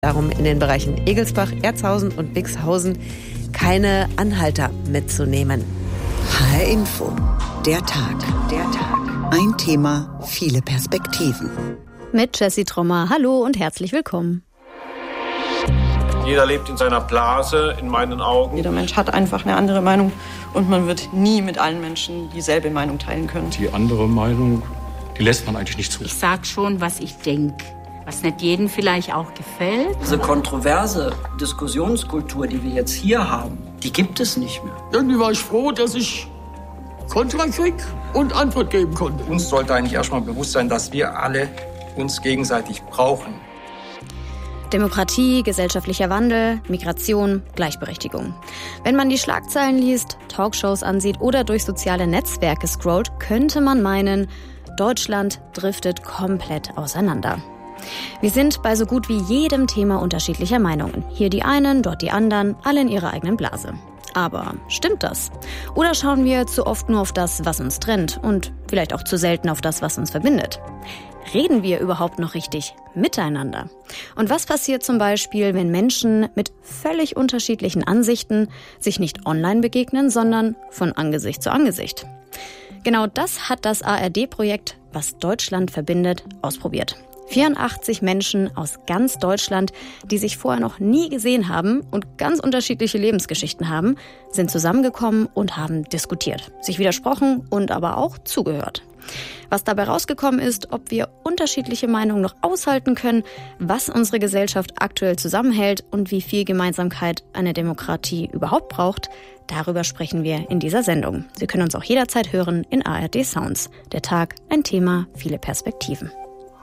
Darum in den Bereichen Egelsbach, Erzhausen und Bixhausen keine Anhalter mitzunehmen. HR Info, der Tag. Ein Thema, viele Perspektiven. Mit Jessie Trommer. Hallo und herzlich willkommen. Jeder lebt in seiner Blase, in meinen Augen. Jeder Mensch hat einfach eine andere Meinung und man wird nie mit allen Menschen dieselbe Meinung teilen können. Die andere Meinung, die lässt man eigentlich nicht zu. Ich sag schon, was ich denke. Was nicht jedem vielleicht auch gefällt. Diese kontroverse Diskussionskultur, die wir jetzt hier haben, die gibt es nicht mehr. Irgendwie war ich froh, dass ich Kontra krieg und Antwort geben konnte. Uns sollte eigentlich erstmal bewusst sein, dass wir alle uns gegenseitig brauchen. Demokratie, gesellschaftlicher Wandel, Migration, Gleichberechtigung. Wenn man die Schlagzeilen liest, Talkshows ansieht oder durch soziale Netzwerke scrollt, könnte man meinen, Deutschland driftet komplett auseinander. Wir sind bei so gut wie jedem Thema unterschiedlicher Meinungen. Hier die einen, dort die anderen, alle in ihrer eigenen Blase. Aber stimmt das? Oder schauen wir zu oft nur auf das, was uns trennt und vielleicht auch zu selten auf das, was uns verbindet? Reden wir überhaupt noch richtig miteinander? Und was passiert zum Beispiel, wenn Menschen mit völlig unterschiedlichen Ansichten sich nicht online begegnen, sondern von Angesicht zu Angesicht? Genau das hat das ARD-Projekt Was Deutschland verbindet ausprobiert. 84 Menschen aus ganz Deutschland, die sich vorher noch nie gesehen haben und ganz unterschiedliche Lebensgeschichten haben, sind zusammengekommen und haben diskutiert, sich widersprochen und aber auch zugehört. Was dabei rausgekommen ist, ob wir unterschiedliche Meinungen noch aushalten können, was unsere Gesellschaft aktuell zusammenhält und wie viel Gemeinsamkeit eine Demokratie überhaupt braucht, darüber sprechen wir in dieser Sendung. Sie können uns auch jederzeit hören in ARD Sounds. Der Tag, ein Thema, viele Perspektiven.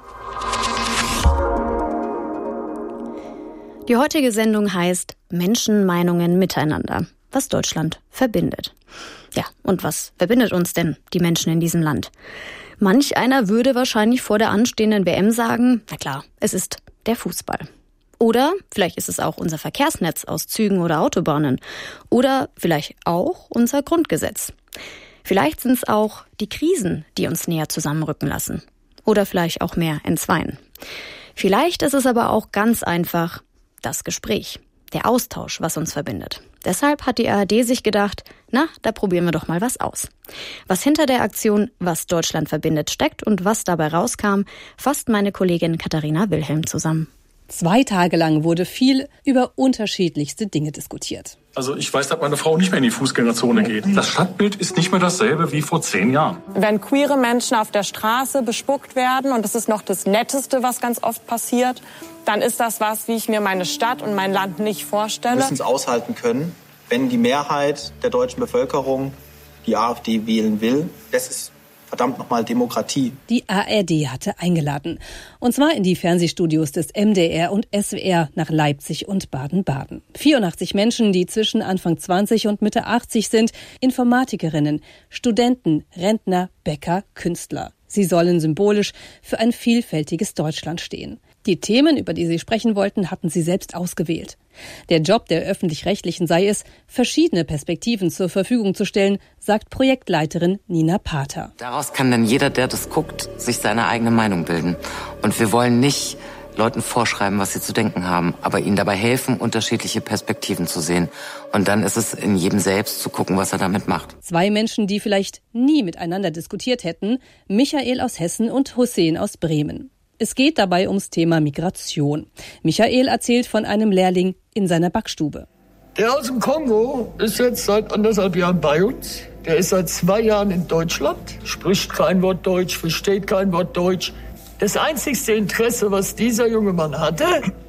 Die heutige Sendung heißt Menschenmeinungen miteinander, was Deutschland verbindet. Ja, und was verbindet uns denn die Menschen in diesem Land? Manch einer würde wahrscheinlich vor der anstehenden WM sagen, na klar, es ist der Fußball. Oder vielleicht ist es auch unser Verkehrsnetz aus Zügen oder Autobahnen. Oder vielleicht auch unser Grundgesetz. Vielleicht sind es auch die Krisen, die uns näher zusammenrücken lassen. Oder vielleicht auch mehr entzweien. Vielleicht ist es aber auch ganz einfach das Gespräch, der Austausch, was uns verbindet. Deshalb hat die ARD sich gedacht, na, da probieren wir doch mal was aus. Was hinter der Aktion Was Deutschland verbindet steckt und was dabei rauskam, fasst meine Kollegin Katharina Wilhelm zusammen. 2 Tage lang wurde viel über unterschiedlichste Dinge diskutiert. Also ich weiß, dass meine Frau nicht mehr in die Fußgängerzone geht. Das Stadtbild ist nicht mehr dasselbe wie vor 10 Jahren. Wenn queere Menschen auf der Straße bespuckt werden, und das ist noch das Netteste, was ganz oft passiert, dann ist das was, wie ich mir meine Stadt und mein Land nicht vorstelle. Wir müssen es aushalten können, wenn die Mehrheit der deutschen Bevölkerung die AfD wählen will. Das ist verdammt nochmal Demokratie. Die ARD hatte eingeladen. Und zwar in die Fernsehstudios des MDR und SWR nach Leipzig und Baden-Baden. 84 Menschen, die zwischen Anfang 20 und Mitte 80 sind. Informatikerinnen, Studenten, Rentner, Bäcker, Künstler. Sie sollen symbolisch für ein vielfältiges Deutschland stehen. Die Themen, über die sie sprechen wollten, hatten sie selbst ausgewählt. Der Job der Öffentlich-Rechtlichen sei es, verschiedene Perspektiven zur Verfügung zu stellen, sagt Projektleiterin Nina Pater. Daraus kann dann jeder, der das guckt, sich seine eigene Meinung bilden. Und wir wollen nicht Leuten vorschreiben, was sie zu denken haben, aber ihnen dabei helfen, unterschiedliche Perspektiven zu sehen. Und dann ist es in jedem selbst zu gucken, was er damit macht. 2 Menschen, die vielleicht nie miteinander diskutiert hätten, Michael aus Hessen und Hussein aus Bremen. Es geht dabei ums Thema Migration. Michael erzählt von einem Lehrling in seiner Backstube. Der aus dem Kongo ist jetzt seit 1,5 Jahren bei uns. Der ist seit 2 Jahren in Deutschland, spricht kein Wort Deutsch, versteht kein Wort Deutsch. Das einzigste Interesse, was dieser junge Mann hatte,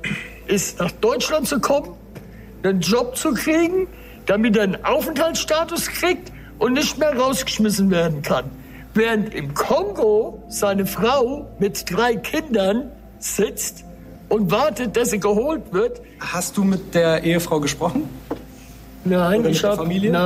ist nach Deutschland zu kommen, einen Job zu kriegen, damit er einen Aufenthaltsstatus kriegt und nicht mehr rausgeschmissen werden kann. Während im Kongo seine Frau mit 3 Kindern sitzt und wartet, dass sie geholt wird. Hast du mit der Ehefrau gesprochen? Nein, ich habe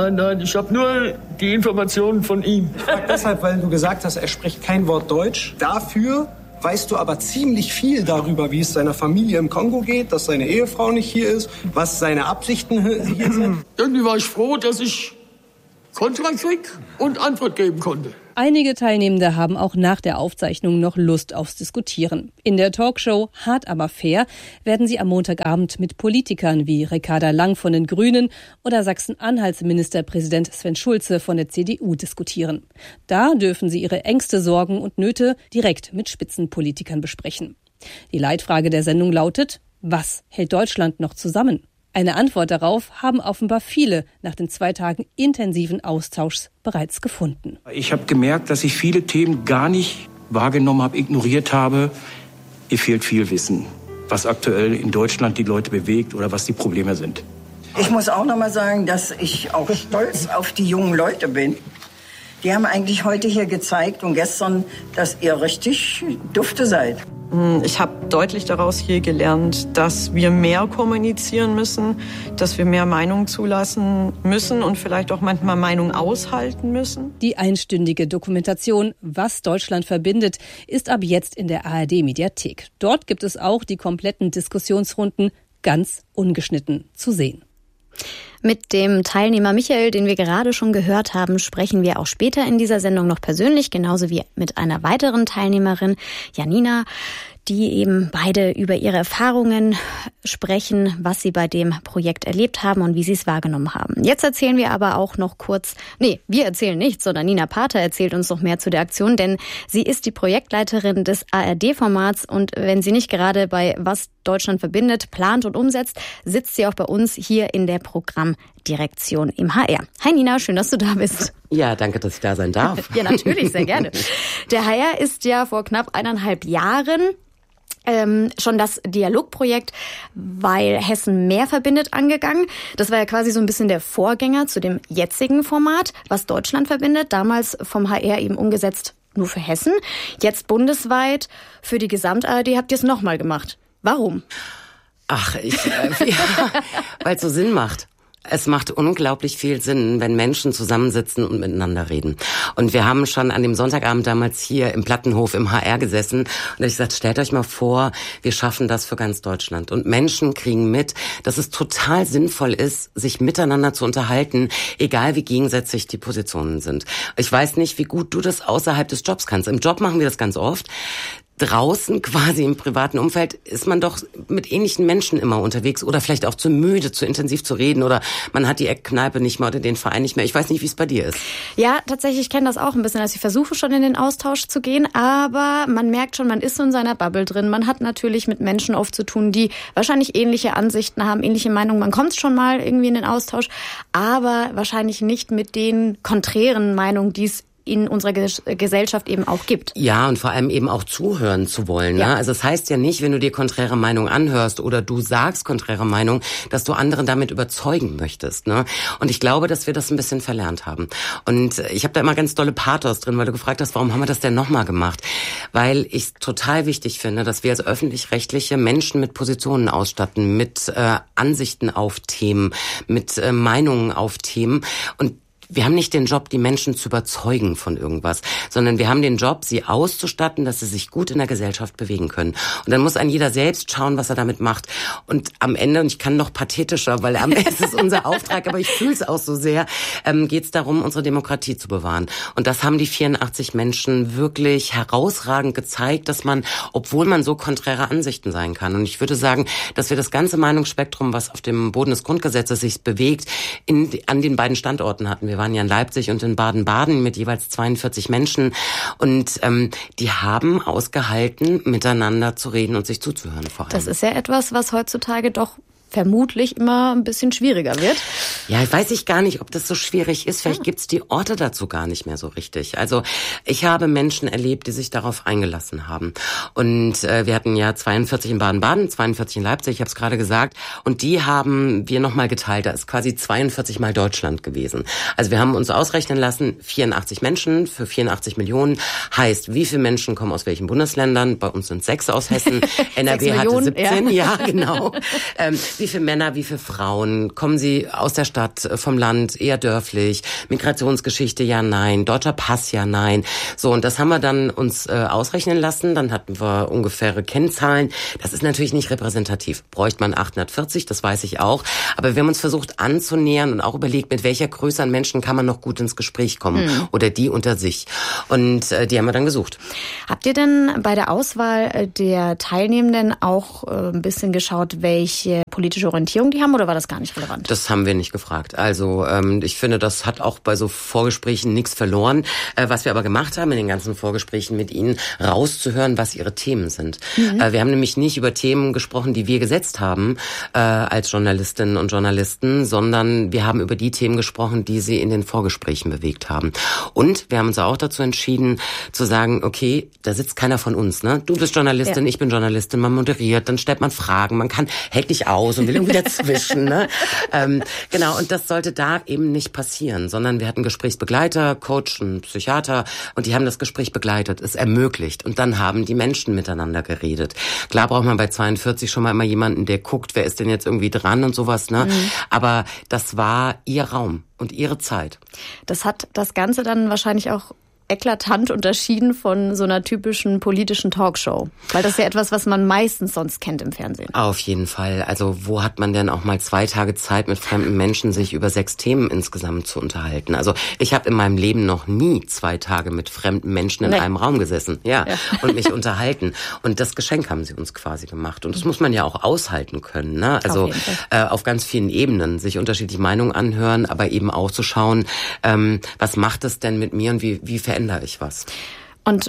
nur die Informationen von ihm. Ich frage deshalb, weil du gesagt hast, er spricht kein Wort Deutsch. Dafür weißt du aber ziemlich viel darüber, wie es seiner Familie im Kongo geht, dass seine Ehefrau nicht hier ist, was seine Absichten hier sind. Irgendwie war ich froh, dass ich Kontra krieg und Antwort geben konnte. Einige Teilnehmende haben auch nach der Aufzeichnung noch Lust aufs Diskutieren. In der Talkshow Hart aber fair werden sie am Montagabend mit Politikern wie Ricarda Lang von den Grünen oder Sachsen-Anhalts Ministerpräsident Sven Schulze von der CDU diskutieren. Da dürfen sie ihre Ängste, Sorgen und Nöte direkt mit Spitzenpolitikern besprechen. Die Leitfrage der Sendung lautet: Was hält Deutschland noch zusammen? Eine Antwort darauf haben offenbar viele nach den 2 Tagen intensiven Austauschs bereits gefunden. Ich habe gemerkt, dass ich viele Themen gar nicht wahrgenommen habe, ignoriert habe. Mir fehlt viel Wissen, was aktuell in Deutschland die Leute bewegt oder was die Probleme sind. Ich muss auch noch mal sagen, dass ich auch stolz auf die jungen Leute bin. Die haben eigentlich heute hier gezeigt und gestern, dass ihr richtig dufte seid. Ich habe deutlich daraus hier gelernt, dass wir mehr kommunizieren müssen, dass wir mehr Meinungen zulassen müssen und vielleicht auch manchmal Meinungen aushalten müssen. Die einstündige Dokumentation Was Deutschland verbindet ist ab jetzt in der ARD-Mediathek. Dort gibt es auch die kompletten Diskussionsrunden ganz ungeschnitten zu sehen. Mit dem Teilnehmer Michael, den wir gerade schon gehört haben, sprechen wir auch später in dieser Sendung noch persönlich, genauso wie mit einer weiteren Teilnehmerin, Janina, die eben beide über ihre Erfahrungen sprechen, was sie bei dem Projekt erlebt haben und wie sie es wahrgenommen haben. Jetzt erzählen wir aber auch noch kurz, wir erzählen nichts, sondern Nina Pater erzählt uns noch mehr zu der Aktion, denn sie ist die Projektleiterin des ARD-Formats und wenn sie nicht gerade bei Was Deutschland verbindet plant und umsetzt, sitzt sie auch bei uns hier in der Programmdirektion im HR. Hi Nina, schön, dass du da bist. Ja, danke, dass ich da sein darf. Ja, natürlich, sehr gerne. Der HR ist ja vor knapp 1,5 Jahren schon das Dialogprojekt Weil Hessen mehr verbindet angegangen. Das war ja quasi so ein bisschen der Vorgänger zu dem jetzigen Format, Was Deutschland verbindet, damals vom HR eben umgesetzt nur für Hessen. Jetzt bundesweit für die Gesamt-ARD habt ihr es nochmal gemacht. Warum? Ach, weil es so Sinn macht. Es macht unglaublich viel Sinn, wenn Menschen zusammensitzen und miteinander reden. Und wir haben schon an dem Sonntagabend damals hier im Plattenhof im HR gesessen und da habe ich gesagt, stellt euch mal vor, wir schaffen das für ganz Deutschland. Und Menschen kriegen mit, dass es total sinnvoll ist, sich miteinander zu unterhalten, egal wie gegensätzlich die Positionen sind. Ich weiß nicht, wie gut du das außerhalb des Jobs kannst. Im Job machen wir das ganz oft. Draußen, quasi im privaten Umfeld, ist man doch mit ähnlichen Menschen immer unterwegs oder vielleicht auch zu müde, zu intensiv zu reden oder man hat die Eckkneipe nicht mehr oder den Verein nicht mehr. Ich weiß nicht, wie es bei dir ist. Ja, tatsächlich, ich kenne das auch ein bisschen. Also ich versuche schon in den Austausch zu gehen, aber man merkt schon, man ist so in seiner Bubble drin. Man hat natürlich mit Menschen oft zu tun, die wahrscheinlich ähnliche Ansichten haben, ähnliche Meinungen. Man kommt schon mal irgendwie in den Austausch, aber wahrscheinlich nicht mit den konträren Meinungen, die es in unserer Gesellschaft eben auch gibt. Ja, und vor allem eben auch zuhören zu wollen. Ja. Ne? Also es heißt ja nicht, wenn du dir konträre Meinung anhörst oder du sagst konträre Meinung, dass du andere damit überzeugen möchtest. Ne? Und ich glaube, dass wir das ein bisschen verlernt haben. Und ich habe da immer ganz dolle Pathos drin, weil du gefragt hast, warum haben wir das denn nochmal gemacht? Weil ich es total wichtig finde, dass wir als öffentlich-rechtliche Menschen mit Positionen ausstatten, mit Ansichten auf Themen, mit Meinungen auf Themen. Und wir haben nicht den Job, die Menschen zu überzeugen von irgendwas, sondern wir haben den Job, sie auszustatten, dass sie sich gut in der Gesellschaft bewegen können. Und dann muss ein jeder selbst schauen, was er damit macht. Und am Ende, und ich kann noch pathetischer, weil am Ende ist es unser Auftrag, aber ich fühle es auch so sehr, geht es darum, unsere Demokratie zu bewahren. Und das haben die 84 Menschen wirklich herausragend gezeigt, dass man, obwohl man so konträre Ansichten sein kann. Und ich würde sagen, dass wir das ganze Meinungsspektrum, was auf dem Boden des Grundgesetzes sich bewegt, an den beiden Standorten hatten. Wir waren ja in Leipzig und in Baden-Baden mit jeweils 42 Menschen und die haben ausgehalten, miteinander zu reden und sich zuzuhören vor allem. Das ist ja etwas, was heutzutage doch vermutlich immer ein bisschen schwieriger wird. Ja, weiß ich gar nicht, ob das so schwierig ist. Vielleicht gibt's die Orte dazu gar nicht mehr so richtig. Also ich habe Menschen erlebt, die sich darauf eingelassen haben. Und wir hatten ja 42 in Baden-Baden, 42 in Leipzig, ich habe es gerade gesagt. Und die haben wir nochmal geteilt. Da ist quasi 42 mal Deutschland gewesen. Also wir haben uns ausrechnen lassen, 84 Menschen für 84 Millionen. Heißt, wie viele Menschen kommen aus welchen Bundesländern? Bei uns sind 6 aus Hessen. NRW hatte 17, ja genau. Wie viele Männer, wie viele Frauen kommen sie aus der Stadt, vom Land, eher dörflich, Migrationsgeschichte, ja, nein, deutscher Pass, ja, nein. So, und das haben wir dann uns ausrechnen lassen, dann hatten wir ungefähre Kennzahlen. Das ist natürlich nicht repräsentativ. Bräuchte man 840, das weiß ich auch. Aber wir haben uns versucht anzunähern und auch überlegt, mit welcher Größe an Menschen kann man noch gut ins Gespräch kommen oder die unter sich. Und die haben wir dann gesucht. Habt ihr denn bei der Auswahl der Teilnehmenden auch ein bisschen geschaut, welche politische Orientierung die haben, oder war das gar nicht relevant? Das haben wir nicht gefragt. Also ich finde, das hat auch bei so Vorgesprächen nichts verloren. Was wir aber gemacht haben in den ganzen Vorgesprächen mit ihnen, rauszuhören, was ihre Themen sind. Wir haben nämlich nicht über Themen gesprochen, die wir gesetzt haben als Journalistinnen und Journalisten, sondern wir haben über die Themen gesprochen, die sie in den Vorgesprächen bewegt haben. Und wir haben uns auch dazu entschieden, zu sagen, okay, da sitzt keiner von uns. Ne? Du bist Journalistin, ich bin Journalistin, man moderiert, dann stellt man Fragen, man hält nicht aus und will irgendwie dazwischen. Ne? Genau, und das sollte da eben nicht passieren, sondern wir hatten Gesprächsbegleiter, Coach und Psychiater und die haben das Gespräch begleitet, es ermöglicht und dann haben die Menschen miteinander geredet. Klar braucht man bei 42 schon mal immer jemanden, der guckt, wer ist denn jetzt irgendwie dran und sowas. Ne? Aber das war ihr Raum und ihre Zeit. Das hat das Ganze dann wahrscheinlich auch eklatant unterschieden von so einer typischen politischen Talkshow. Weil das ist ja etwas, was man meistens sonst kennt im Fernsehen. Auf jeden Fall. Also wo hat man denn auch mal 2 Tage Zeit, mit fremden Menschen sich über 6 Themen insgesamt zu unterhalten? Also ich habe in meinem Leben noch nie 2 Tage mit fremden Menschen in einem Raum gesessen. Ja. Und mich unterhalten. Und das Geschenk haben sie uns quasi gemacht. Und das muss man ja auch aushalten können. Ne? Also auf ganz vielen Ebenen sich unterschiedliche Meinungen anhören, aber eben auch zu schauen, was macht es denn mit mir und wie verändere ich was. Und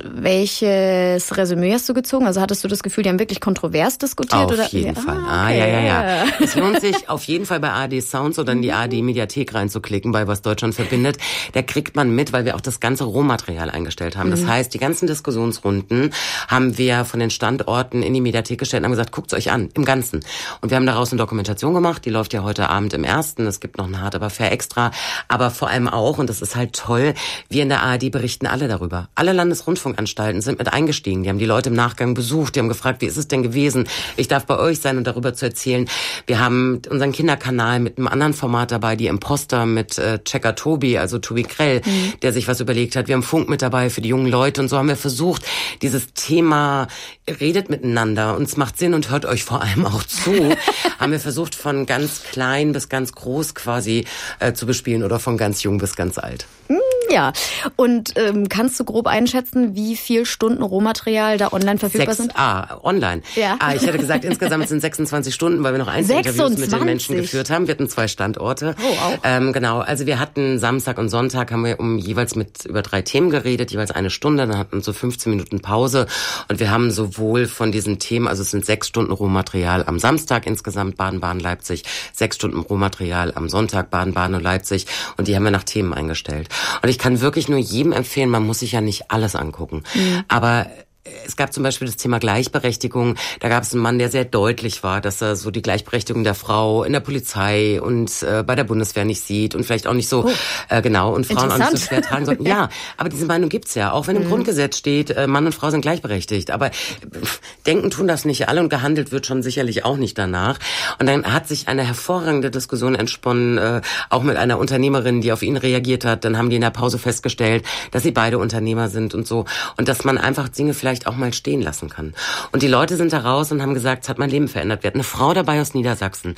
welches Resümee hast du gezogen? Also hattest du das Gefühl, die haben wirklich kontrovers diskutiert? Auf jeden Fall. Okay. Ja. Es lohnt sich auf jeden Fall bei ARD Sounds oder in die ARD Mediathek reinzuklicken, bei Was Deutschland verbindet. Da kriegt man mit, weil wir auch das ganze Rohmaterial eingestellt haben. Das heißt, die ganzen Diskussionsrunden haben wir von den Standorten in die Mediathek gestellt und haben gesagt, guckt's euch an, im Ganzen. Und wir haben daraus eine Dokumentation gemacht, die läuft ja heute Abend im 1. Es gibt noch ein Hard aber fair extra. Aber vor allem auch, und das ist halt toll, wir in der ARD berichten alle darüber. Alle Landesrundfunkanstalten sind mit eingestiegen. Die haben die Leute im Nachgang besucht. Die haben gefragt, wie ist es denn gewesen? Ich darf bei euch sein und darüber zu erzählen. Wir haben unseren Kinderkanal mit einem anderen Format dabei, die Imposter mit Checker Tobi, also Tobi Krell, der sich was überlegt hat. Wir haben Funk mit dabei für die jungen Leute und so haben wir versucht, dieses Thema redet miteinander und es macht Sinn und hört euch vor allem auch zu, haben wir versucht, von ganz klein bis ganz groß quasi zu bespielen oder von ganz jung bis ganz alt. Ja, und kannst du grob einschätzen, wie viel Stunden Rohmaterial da online verfügbar sind? Online. Ja. Ich hätte gesagt, insgesamt sind 26 Stunden, weil wir noch Einzelinterviews mit den Menschen geführt haben. Wir hatten 2 Standorte. Oh, auch. Genau, also wir hatten Samstag und Sonntag haben wir jeweils über 3 Themen geredet, jeweils 1 Stunde, dann hatten wir so 15 Minuten Pause und wir haben sowohl von diesen Themen, also es sind 6 Stunden Rohmaterial am Samstag insgesamt, Baden-Baden, Leipzig, 6 Stunden Rohmaterial am Sonntag, Baden-Baden und Leipzig und die haben wir nach Themen eingestellt. Und ich kann wirklich nur jedem empfehlen, man muss sich ja nicht alles angucken. Aber es gab zum Beispiel das Thema Gleichberechtigung. Da gab es einen Mann, der sehr deutlich war, dass er so die Gleichberechtigung der Frau in der Polizei und bei der Bundeswehr nicht sieht und vielleicht auch nicht so genau und Frauen auch nicht so schwer tragen sollten. Ja, aber diese Meinung gibt's ja. Auch wenn im Grundgesetz steht, Mann und Frau sind gleichberechtigt. Aber denken tun das nicht alle und gehandelt wird schon sicherlich auch nicht danach. Und dann hat sich eine hervorragende Diskussion entsponnen, auch mit einer Unternehmerin, die auf ihn reagiert hat. Dann haben die in der Pause festgestellt, dass sie beide Unternehmer sind und so. Und dass man einfach Dinge vielleicht auch mal stehen lassen kann. Und die Leute sind da raus und haben gesagt, es hat mein Leben verändert. Wir hatten eine Frau dabei aus Niedersachsen,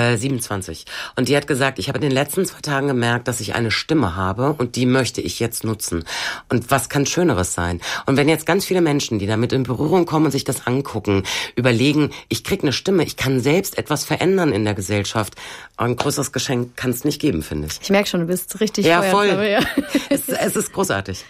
27. Und die hat gesagt, ich habe in den letzten 2 Tagen gemerkt, dass ich eine Stimme habe und die möchte ich jetzt nutzen. Und was kann Schöneres sein? Und wenn jetzt ganz viele Menschen, die damit in Berührung kommen und sich das angucken, überlegen, ich krieg eine Stimme, ich kann selbst etwas verändern in der Gesellschaft. Ein größeres Geschenk kann es nicht geben, finde ich. Ich merke schon, du bist richtig voll. Ja. Es ist großartig.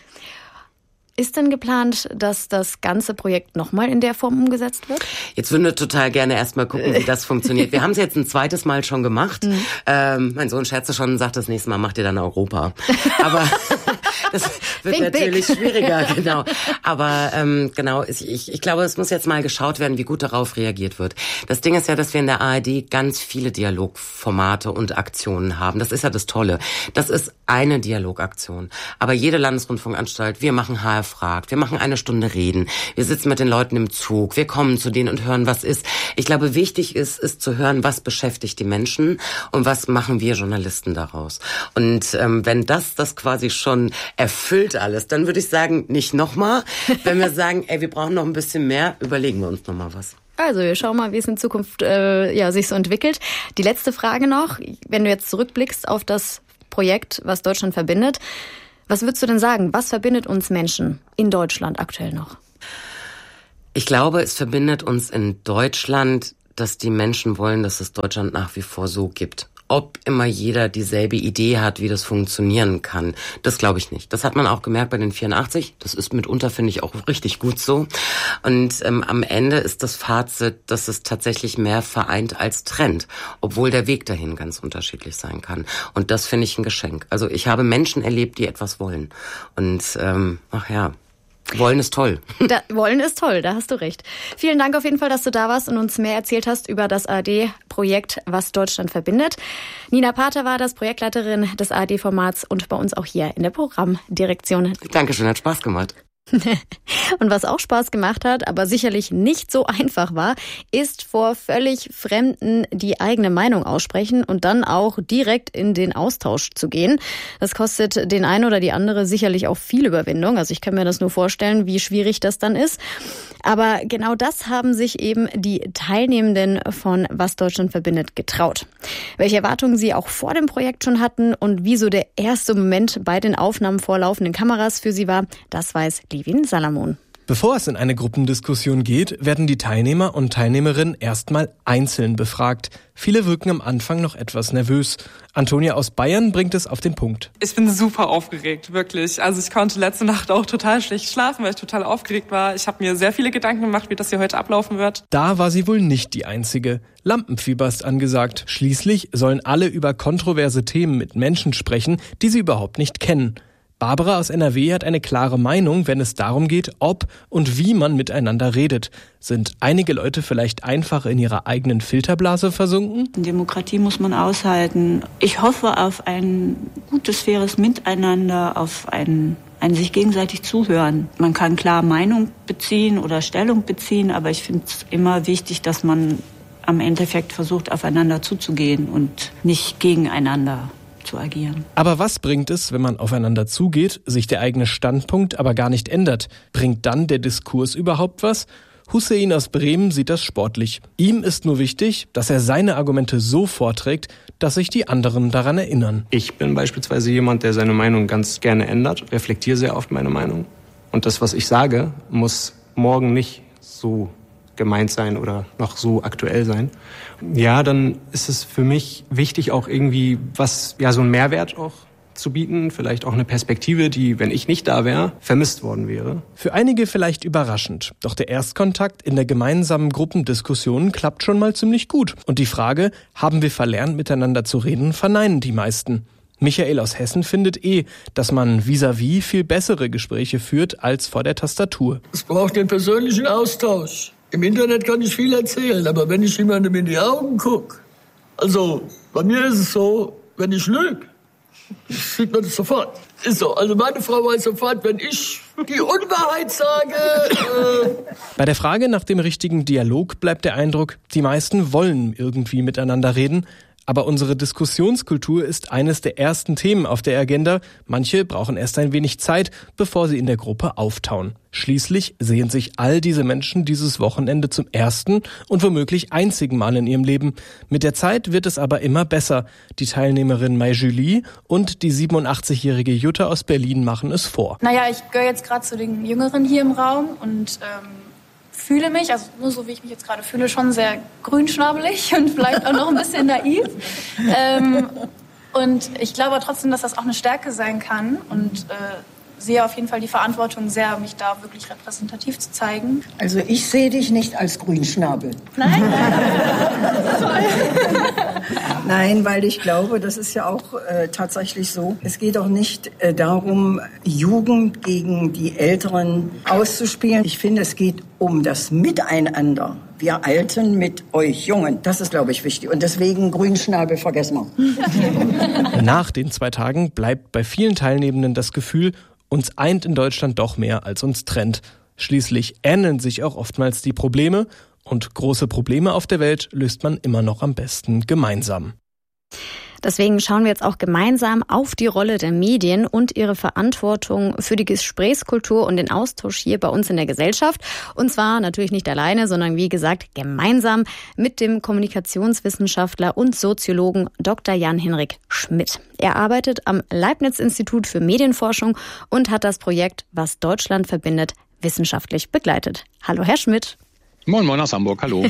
Ist denn geplant, dass das ganze Projekt nochmal in der Form umgesetzt wird? Jetzt würden wir total gerne erstmal gucken, wie das funktioniert. Wir haben es jetzt ein 2. Mal schon gemacht. Mein Sohn scherzte schon und sagt, das nächste Mal macht ihr dann Europa. Aber Das wird natürlich schwieriger, genau. Aber genau, ich glaube, es muss jetzt mal geschaut werden, wie gut darauf reagiert wird. Das Ding ist ja, dass wir in der ARD ganz viele Dialogformate und Aktionen haben. Das ist ja das Tolle. Das ist eine Dialogaktion. Aber jede Landesrundfunkanstalt, wir machen HR fragt, wir machen 1 Stunde Reden, wir sitzen mit den Leuten im Zug, wir kommen zu denen und hören, was ist. Ich glaube, wichtig ist zu hören, was beschäftigt die Menschen und was machen wir Journalisten daraus. Und wenn das quasi schon erfüllt alles, dann würde ich sagen, nicht nochmal. Wenn wir sagen, wir brauchen noch ein bisschen mehr, überlegen wir uns nochmal was. Also wir schauen mal, wie es in Zukunft sich so entwickelt. Die letzte Frage noch, wenn du jetzt zurückblickst auf das Projekt, was Deutschland verbindet, was würdest du denn sagen, was verbindet uns Menschen in Deutschland aktuell noch? Ich glaube, es verbindet uns in Deutschland, dass die Menschen wollen, dass es Deutschland nach wie vor so gibt. Ob immer jeder dieselbe Idee hat, wie das funktionieren kann, das glaube ich nicht. Das hat man auch gemerkt bei den 84. Das ist mitunter, finde ich, auch richtig gut so. Und am Ende ist das Fazit, dass es tatsächlich mehr vereint als trennt, obwohl der Weg dahin ganz unterschiedlich sein kann. Und das finde ich ein Geschenk. Also ich habe Menschen erlebt, die etwas wollen. Und wollen ist toll. Wollen ist toll, da hast du recht. Vielen Dank auf jeden Fall, dass du da warst und uns mehr erzählt hast über das ARD-Projekt, was Deutschland verbindet. Nina Pater war das, Projektleiterin des ARD-Formats und bei uns auch hier in der Programmdirektion. Dankeschön, hat Spaß gemacht. Und was auch Spaß gemacht hat, aber sicherlich nicht so einfach war, ist vor völlig Fremden die eigene Meinung aussprechen und dann auch direkt in den Austausch zu gehen. Das kostet den einen oder die andere sicherlich auch viel Überwindung. Also ich kann mir das nur vorstellen, wie schwierig das dann ist. Aber genau das haben sich eben die Teilnehmenden von Was Deutschland verbindet getraut. Welche Erwartungen sie auch vor dem Projekt schon hatten und wie so der erste Moment bei den Aufnahmen vor laufenden Kameras für sie war, das weiß Levin Salamon. Bevor es in eine Gruppendiskussion geht, werden die Teilnehmer und Teilnehmerinnen erstmal einzeln befragt. Viele wirken am Anfang noch etwas nervös. Antonia aus Bayern bringt es auf den Punkt. Ich bin super aufgeregt, wirklich. Also ich konnte letzte Nacht auch total schlecht schlafen, weil ich total aufgeregt war. Ich habe mir sehr viele Gedanken gemacht, wie das hier heute ablaufen wird. Da war sie wohl nicht die Einzige. Lampenfieber ist angesagt. Schließlich sollen alle über kontroverse Themen mit Menschen sprechen, die sie überhaupt nicht kennen. Barbara aus NRW hat eine klare Meinung, wenn es darum geht, ob und wie man miteinander redet. Sind einige Leute vielleicht einfach in ihrer eigenen Filterblase versunken? Demokratie muss man aushalten. Ich hoffe auf ein gutes, faires Miteinander, auf ein sich gegenseitig zuhören. Man kann klar Meinung beziehen oder Stellung beziehen, aber ich finde es immer wichtig, dass man am Endeffekt versucht, aufeinander zuzugehen und nicht gegeneinander zu agieren. Aber was bringt es, wenn man aufeinander zugeht, sich der eigene Standpunkt aber gar nicht ändert? Bringt dann der Diskurs überhaupt was? Hussein aus Bremen sieht das sportlich. Ihm ist nur wichtig, dass er seine Argumente so vorträgt, dass sich die anderen daran erinnern. Ich bin beispielsweise jemand, der seine Meinung ganz gerne ändert, reflektiere sehr oft meine Meinung. Und das, was ich sage, muss morgen nicht so gemeint sein oder noch so aktuell sein. Ja, dann ist es für mich wichtig, auch irgendwie so einen Mehrwert auch zu bieten, vielleicht auch eine Perspektive, die, wenn ich nicht da wäre, vermisst worden wäre. Für einige vielleicht überraschend, doch der Erstkontakt in der gemeinsamen Gruppendiskussion klappt schon mal ziemlich gut. Und die Frage, haben wir verlernt, miteinander zu reden, verneinen die meisten. Michael aus Hessen findet dass man vis-à-vis viel bessere Gespräche führt als vor der Tastatur. Es braucht den persönlichen Austausch. Im Internet kann ich viel erzählen, aber wenn ich jemandem in die Augen gucke, also bei mir ist es so, wenn ich lüge, sieht man das sofort. Ist so. Also meine Frau weiß sofort, wenn ich die Unwahrheit sage. Bei der Frage nach dem richtigen Dialog bleibt der Eindruck, die meisten wollen irgendwie miteinander reden. Aber unsere Diskussionskultur ist eines der ersten Themen auf der Agenda. Manche brauchen erst ein wenig Zeit, bevor sie in der Gruppe auftauen. Schließlich sehen sich all diese Menschen dieses Wochenende zum ersten und womöglich einzigen Mal in ihrem Leben. Mit der Zeit wird es aber immer besser. Die Teilnehmerin Mai Julie und die 87-jährige Jutta aus Berlin machen es vor. Naja, ich gehöre jetzt gerade zu den Jüngeren hier im Raum und fühle mich, also nur so wie ich mich jetzt gerade fühle, schon sehr grünschnabelig und vielleicht auch noch ein bisschen naiv. Und ich glaube trotzdem, dass das auch eine Stärke sein kann und sehe auf jeden Fall die Verantwortung sehr, mich da wirklich repräsentativ zu zeigen. Also ich sehe dich nicht als Grünschnabel. Nein? Nein, weil ich glaube, das ist ja auch tatsächlich so. Es geht auch nicht darum, Jugend gegen die Älteren auszuspielen. Ich finde, es geht um das Miteinander. Wir Alten mit euch Jungen. Das ist, glaube ich, wichtig. Und deswegen Grünschnabel vergessen wir. Nach den 2 Tagen bleibt bei vielen Teilnehmenden das Gefühl, uns eint in Deutschland doch mehr, als uns trennt. Schließlich ähneln sich auch oftmals die Probleme. Und große Probleme auf der Welt löst man immer noch am besten gemeinsam. Deswegen schauen wir jetzt auch gemeinsam auf die Rolle der Medien und ihre Verantwortung für die Gesprächskultur und den Austausch hier bei uns in der Gesellschaft. Und zwar natürlich nicht alleine, sondern wie gesagt gemeinsam mit dem Kommunikationswissenschaftler und Soziologen Dr. Jan-Henrik Schmidt. Er arbeitet am Leibniz-Institut für Medienforschung und hat das Projekt Was Deutschland verbindet wissenschaftlich begleitet. Hallo, Herr Schmidt. Moin, moin aus Hamburg, hallo.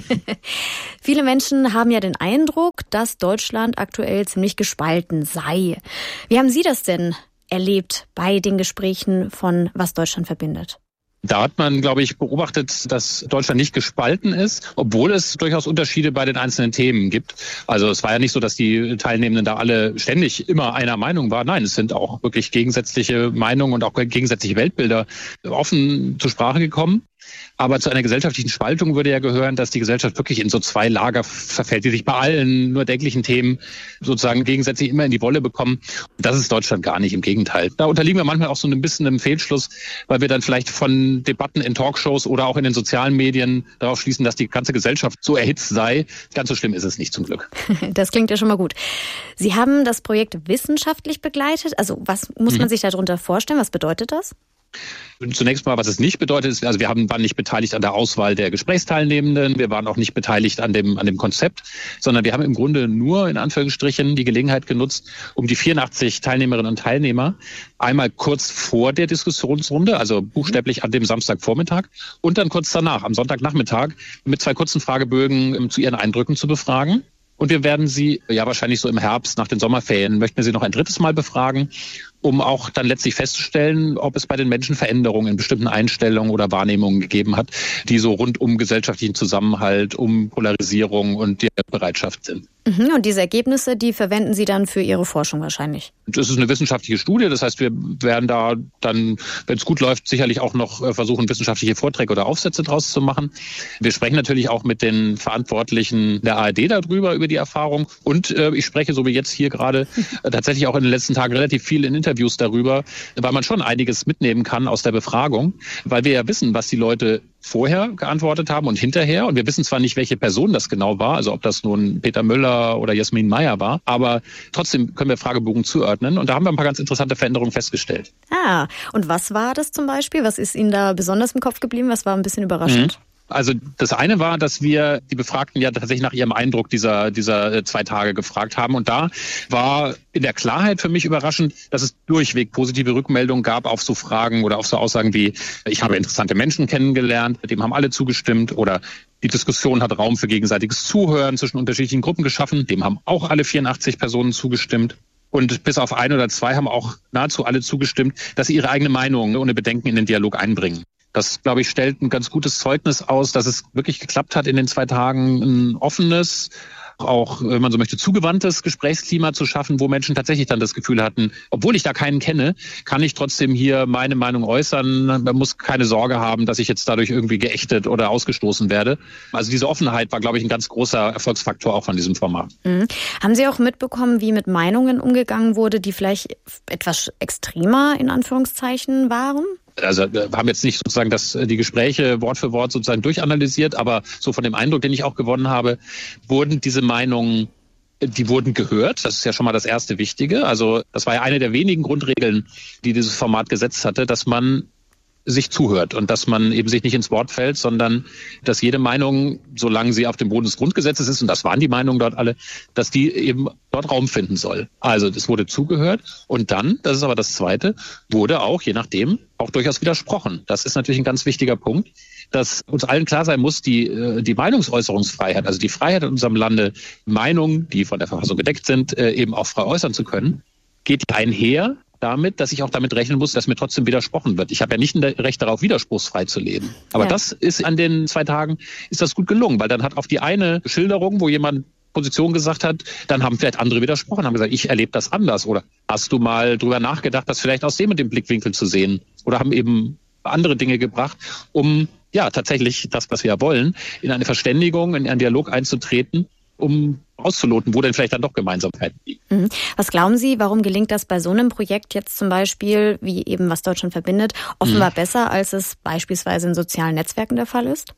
Viele Menschen haben ja den Eindruck, dass Deutschland aktuell ziemlich gespalten sei. Wie haben Sie das denn erlebt bei den Gesprächen von Was Deutschland verbindet? Da hat man, glaube ich, beobachtet, dass Deutschland nicht gespalten ist, obwohl es durchaus Unterschiede bei den einzelnen Themen gibt. Also es war ja nicht so, dass die Teilnehmenden da alle ständig immer einer Meinung waren. Nein, es sind auch wirklich gegensätzliche Meinungen und auch gegensätzliche Weltbilder offen zur Sprache gekommen. Aber zu einer gesellschaftlichen Spaltung würde ja gehören, dass die Gesellschaft wirklich in so 2 Lager verfällt, die sich bei allen nur denklichen Themen sozusagen gegensätzlich immer in die Wolle bekommen. Und das ist Deutschland gar nicht, im Gegenteil. Da unterliegen wir manchmal auch so ein bisschen einem Fehlschluss, weil wir dann vielleicht von Debatten in Talkshows oder auch in den sozialen Medien darauf schließen, dass die ganze Gesellschaft so erhitzt sei. Ganz so schlimm ist es nicht, zum Glück. Das klingt ja schon mal gut. Sie haben das Projekt wissenschaftlich begleitet. Also was muss man sich darunter vorstellen? Was bedeutet das? Zunächst mal, was es nicht bedeutet, ist, also wir waren nicht beteiligt an der Auswahl der Gesprächsteilnehmenden, wir waren auch nicht beteiligt an dem Konzept, sondern wir haben im Grunde nur in Anführungsstrichen die Gelegenheit genutzt, um die 84 Teilnehmerinnen und Teilnehmer einmal kurz vor der Diskussionsrunde, also buchstäblich an dem Samstagvormittag und dann kurz danach, am Sonntagnachmittag, mit 2 kurzen Fragebögen zu ihren Eindrücken zu befragen. Und wir werden Sie, ja wahrscheinlich so im Herbst nach den Sommerferien, möchten wir Sie noch ein 3. Mal befragen, um auch dann letztlich festzustellen, ob es bei den Menschen Veränderungen in bestimmten Einstellungen oder Wahrnehmungen gegeben hat, die so rund um gesellschaftlichen Zusammenhalt, um Polarisierung und die Bereitschaft sind. Und diese Ergebnisse, die verwenden Sie dann für Ihre Forschung wahrscheinlich? Das ist eine wissenschaftliche Studie, das heißt, wir werden da dann, wenn es gut läuft, sicherlich auch noch versuchen, wissenschaftliche Vorträge oder Aufsätze draus zu machen. Wir sprechen natürlich auch mit den Verantwortlichen der ARD darüber, über die Erfahrung. Und ich spreche, so wie jetzt hier gerade, tatsächlich auch in den letzten Tagen relativ viel in Interviews darüber, weil man schon einiges mitnehmen kann aus der Befragung, weil wir ja wissen, was die Leute vorher geantwortet haben und hinterher. Und wir wissen zwar nicht, welche Person das genau war, also ob das nun Peter Müller oder Jasmin Meyer war, aber trotzdem können wir Fragebogen zuordnen. Und da haben wir ein paar ganz interessante Veränderungen festgestellt. Ah, und was war das zum Beispiel? Was ist Ihnen da besonders im Kopf geblieben? Was war ein bisschen überraschend? Also das eine war, dass wir die Befragten ja tatsächlich nach ihrem Eindruck dieser 2 Tage gefragt haben. Und da war in der Klarheit für mich überraschend, dass es durchweg positive Rückmeldungen gab auf so Fragen oder auf so Aussagen wie, ich habe interessante Menschen kennengelernt, dem haben alle zugestimmt, oder die Diskussion hat Raum für gegenseitiges Zuhören zwischen unterschiedlichen Gruppen geschaffen, dem haben auch alle 84 Personen zugestimmt. Und bis auf 1 oder 2 haben auch nahezu alle zugestimmt, dass sie ihre eigene Meinung ohne Bedenken in den Dialog einbringen. Das, glaube ich, stellt ein ganz gutes Zeugnis aus, dass es wirklich geklappt hat, in den 2 Tagen ein offenes, auch, wenn man so möchte, zugewandtes Gesprächsklima zu schaffen, wo Menschen tatsächlich dann das Gefühl hatten, obwohl ich da keinen kenne, kann ich trotzdem hier meine Meinung äußern. Man muss keine Sorge haben, dass ich jetzt dadurch irgendwie geächtet oder ausgestoßen werde. Also diese Offenheit war, glaube ich, ein ganz großer Erfolgsfaktor auch von diesem Format. Haben Sie auch mitbekommen, wie mit Meinungen umgegangen wurde, die vielleicht etwas extremer in Anführungszeichen waren? Also wir haben jetzt nicht sozusagen die Gespräche Wort für Wort sozusagen durchanalysiert, aber so von dem Eindruck, den ich auch gewonnen habe, wurden diese Meinungen, die wurden gehört. Das ist ja schon mal das erste Wichtige. Also das war ja eine der wenigen Grundregeln, die dieses Format gesetzt hatte, dass man sich zuhört und dass man eben sich nicht ins Wort fällt, sondern dass jede Meinung, solange sie auf dem Boden des Grundgesetzes ist, und das waren die Meinungen dort alle, dass die eben dort Raum finden soll. Also es wurde zugehört und dann, das ist aber das Zweite, wurde auch, je nachdem, auch durchaus widersprochen. Das ist natürlich ein ganz wichtiger Punkt, dass uns allen klar sein muss, die Meinungsäußerungsfreiheit, also die Freiheit in unserem Lande, Meinungen, die von der Verfassung gedeckt sind, eben auch frei äußern zu können, geht einher damit, dass ich auch damit rechnen muss, dass mir trotzdem widersprochen wird. Ich habe ja nicht ein Recht darauf, widerspruchsfrei zu leben. Aber das ist an den 2 Tagen, ist das gut gelungen, weil dann hat auf die eine Schilderung, wo jemand Position gesagt hat, dann haben vielleicht andere widersprochen, haben gesagt, ich erlebe das anders. Oder hast du mal drüber nachgedacht, das vielleicht aus dem und dem Blickwinkel zu sehen? Oder haben eben andere Dinge gebracht, um tatsächlich das, was wir ja wollen, in eine Verständigung, in einen Dialog einzutreten, um auszuloten, wo denn vielleicht dann doch Gemeinsamkeiten liegen. Was glauben Sie, warum gelingt das bei so einem Projekt jetzt zum Beispiel, wie eben was Deutschland verbindet, offenbar besser, als es beispielsweise in sozialen Netzwerken der Fall ist?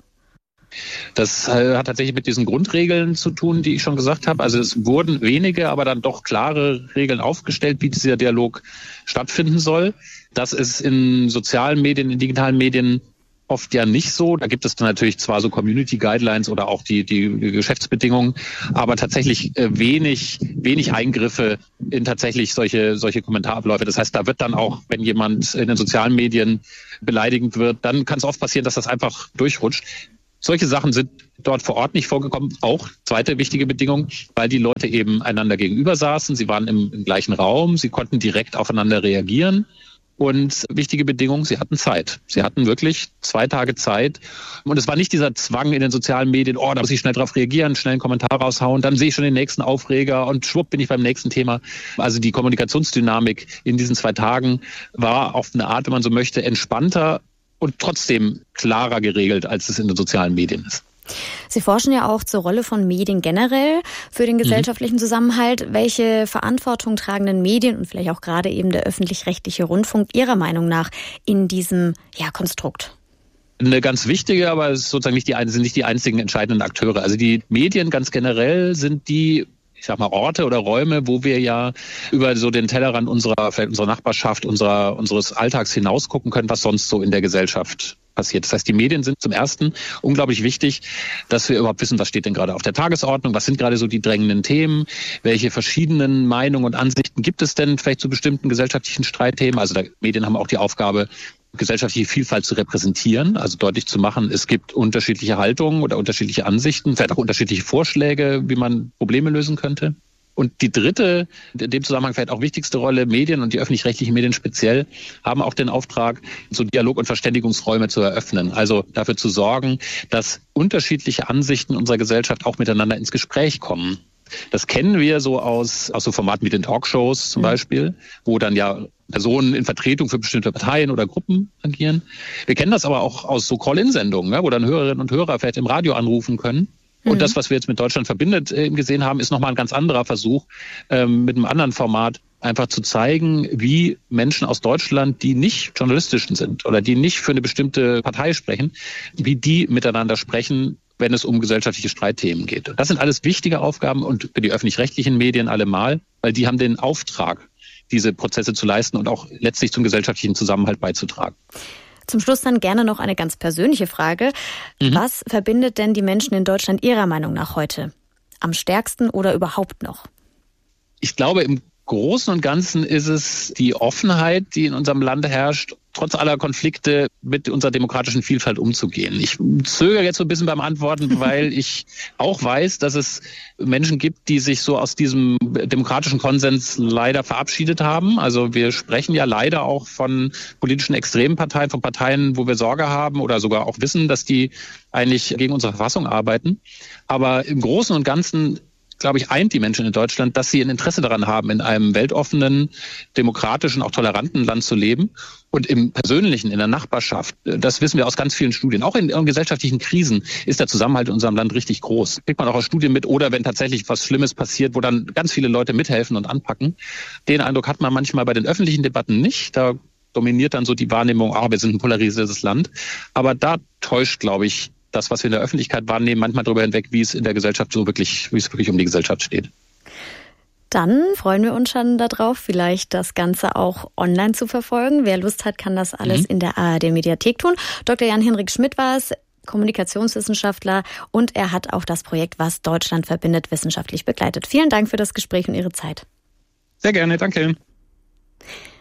Das hat tatsächlich mit diesen Grundregeln zu tun, die ich schon gesagt habe. Also es wurden wenige, aber dann doch klare Regeln aufgestellt, wie dieser Dialog stattfinden soll. Das ist in sozialen Medien, in digitalen Medien oft ja nicht so. Da gibt es dann natürlich zwar so Community Guidelines oder auch die Geschäftsbedingungen, aber tatsächlich wenig Eingriffe in tatsächlich solche Kommentarabläufe. Das heißt, da wird dann auch, wenn jemand in den sozialen Medien beleidigend wird, dann kann es oft passieren, dass das einfach durchrutscht. Solche Sachen sind dort vor Ort nicht vorgekommen. Auch zweite wichtige Bedingung, weil die Leute eben einander gegenüber saßen. Sie waren im gleichen Raum. Sie konnten direkt aufeinander reagieren. Und wichtige Bedingung, sie hatten Zeit. Sie hatten wirklich 2 Tage Zeit. Und es war nicht dieser Zwang in den sozialen Medien, da muss ich schnell drauf reagieren, schnell einen Kommentar raushauen, dann sehe ich schon den nächsten Aufreger und schwupp bin ich beim nächsten Thema. Also die Kommunikationsdynamik in diesen 2 Tagen war auf eine Art, wenn man so möchte, entspannter und trotzdem klarer geregelt, als es in den sozialen Medien ist. Sie forschen ja auch zur Rolle von Medien generell für den gesellschaftlichen Zusammenhalt. Welche Verantwortung tragen denn Medien und vielleicht auch gerade eben der öffentlich-rechtliche Rundfunk Ihrer Meinung nach in diesem Konstrukt? Eine ganz wichtige, aber es ist sozusagen sind nicht die einzigen entscheidenden Akteure. Also die Medien ganz generell sind die, ich sag mal, Orte oder Räume, wo wir ja über so den Tellerrand unserer Nachbarschaft, unseres Alltags hinaus gucken können, was sonst so in der Gesellschaft passiert. Das heißt, die Medien sind zum Ersten unglaublich wichtig, dass wir überhaupt wissen, was steht denn gerade auf der Tagesordnung, was sind gerade so die drängenden Themen, welche verschiedenen Meinungen und Ansichten gibt es denn vielleicht zu bestimmten gesellschaftlichen Streitthemen. Also Medien haben auch die Aufgabe, gesellschaftliche Vielfalt zu repräsentieren, also deutlich zu machen, es gibt unterschiedliche Haltungen oder unterschiedliche Ansichten, vielleicht auch unterschiedliche Vorschläge, wie man Probleme lösen könnte. Und die dritte, in dem Zusammenhang vielleicht auch wichtigste Rolle, Medien und die öffentlich-rechtlichen Medien speziell, haben auch den Auftrag, so Dialog- und Verständigungsräume zu eröffnen. Also dafür zu sorgen, dass unterschiedliche Ansichten unserer Gesellschaft auch miteinander ins Gespräch kommen. Das kennen wir so aus so Formaten wie den Talkshows zum Beispiel, wo dann ja Personen in Vertretung für bestimmte Parteien oder Gruppen agieren. Wir kennen das aber auch aus so Call-in-Sendungen, wo dann Hörerinnen und Hörer vielleicht im Radio anrufen können. Und das, was wir jetzt mit Deutschland verbindet gesehen haben, ist nochmal ein ganz anderer Versuch, mit einem anderen Format einfach zu zeigen, wie Menschen aus Deutschland, die nicht journalistischen sind oder die nicht für eine bestimmte Partei sprechen, wie die miteinander sprechen, wenn es um gesellschaftliche Streitthemen geht. Das sind alles wichtige Aufgaben und für die öffentlich-rechtlichen Medien allemal, weil die haben den Auftrag, diese Prozesse zu leisten und auch letztlich zum gesellschaftlichen Zusammenhalt beizutragen. Zum Schluss dann gerne noch eine ganz persönliche Frage. Was verbindet denn die Menschen in Deutschland Ihrer Meinung nach heute am stärksten oder überhaupt noch? Ich glaube, im Großen und Ganzen ist es die Offenheit, die in unserem Land herrscht, trotz aller Konflikte mit unserer demokratischen Vielfalt umzugehen. Ich zögere jetzt so ein bisschen beim Antworten, weil ich auch weiß, dass es Menschen gibt, die sich so aus diesem demokratischen Konsens leider verabschiedet haben. Also wir sprechen ja leider auch von politischen extremen Parteien, von Parteien, wo wir Sorge haben oder sogar auch wissen, dass die eigentlich gegen unsere Verfassung arbeiten. Aber im Großen und Ganzen, glaube ich, eint die Menschen in Deutschland, dass sie ein Interesse daran haben, in einem weltoffenen, demokratischen, auch toleranten Land zu leben. Und im Persönlichen, in der Nachbarschaft, das wissen wir aus ganz vielen Studien, auch in gesellschaftlichen Krisen ist der Zusammenhalt in unserem Land richtig groß. Kriegt man auch aus Studien mit oder wenn tatsächlich was Schlimmes passiert, wo dann ganz viele Leute mithelfen und anpacken. Den Eindruck hat man manchmal bei den öffentlichen Debatten nicht. Da dominiert dann so die Wahrnehmung, wir sind ein polarisiertes Land. Aber da täuscht, glaube ich, das, was wir in der Öffentlichkeit wahrnehmen, manchmal darüber hinweg, wie es in der Gesellschaft wie es wirklich um die Gesellschaft steht. Dann freuen wir uns schon darauf, vielleicht das Ganze auch online zu verfolgen. Wer Lust hat, kann das alles in der ARD-Mediathek tun. Dr. Jan-Henrik Schmidt war es, Kommunikationswissenschaftler, und er hat auch das Projekt Was Deutschland verbindet wissenschaftlich begleitet. Vielen Dank für das Gespräch und Ihre Zeit. Sehr gerne, danke.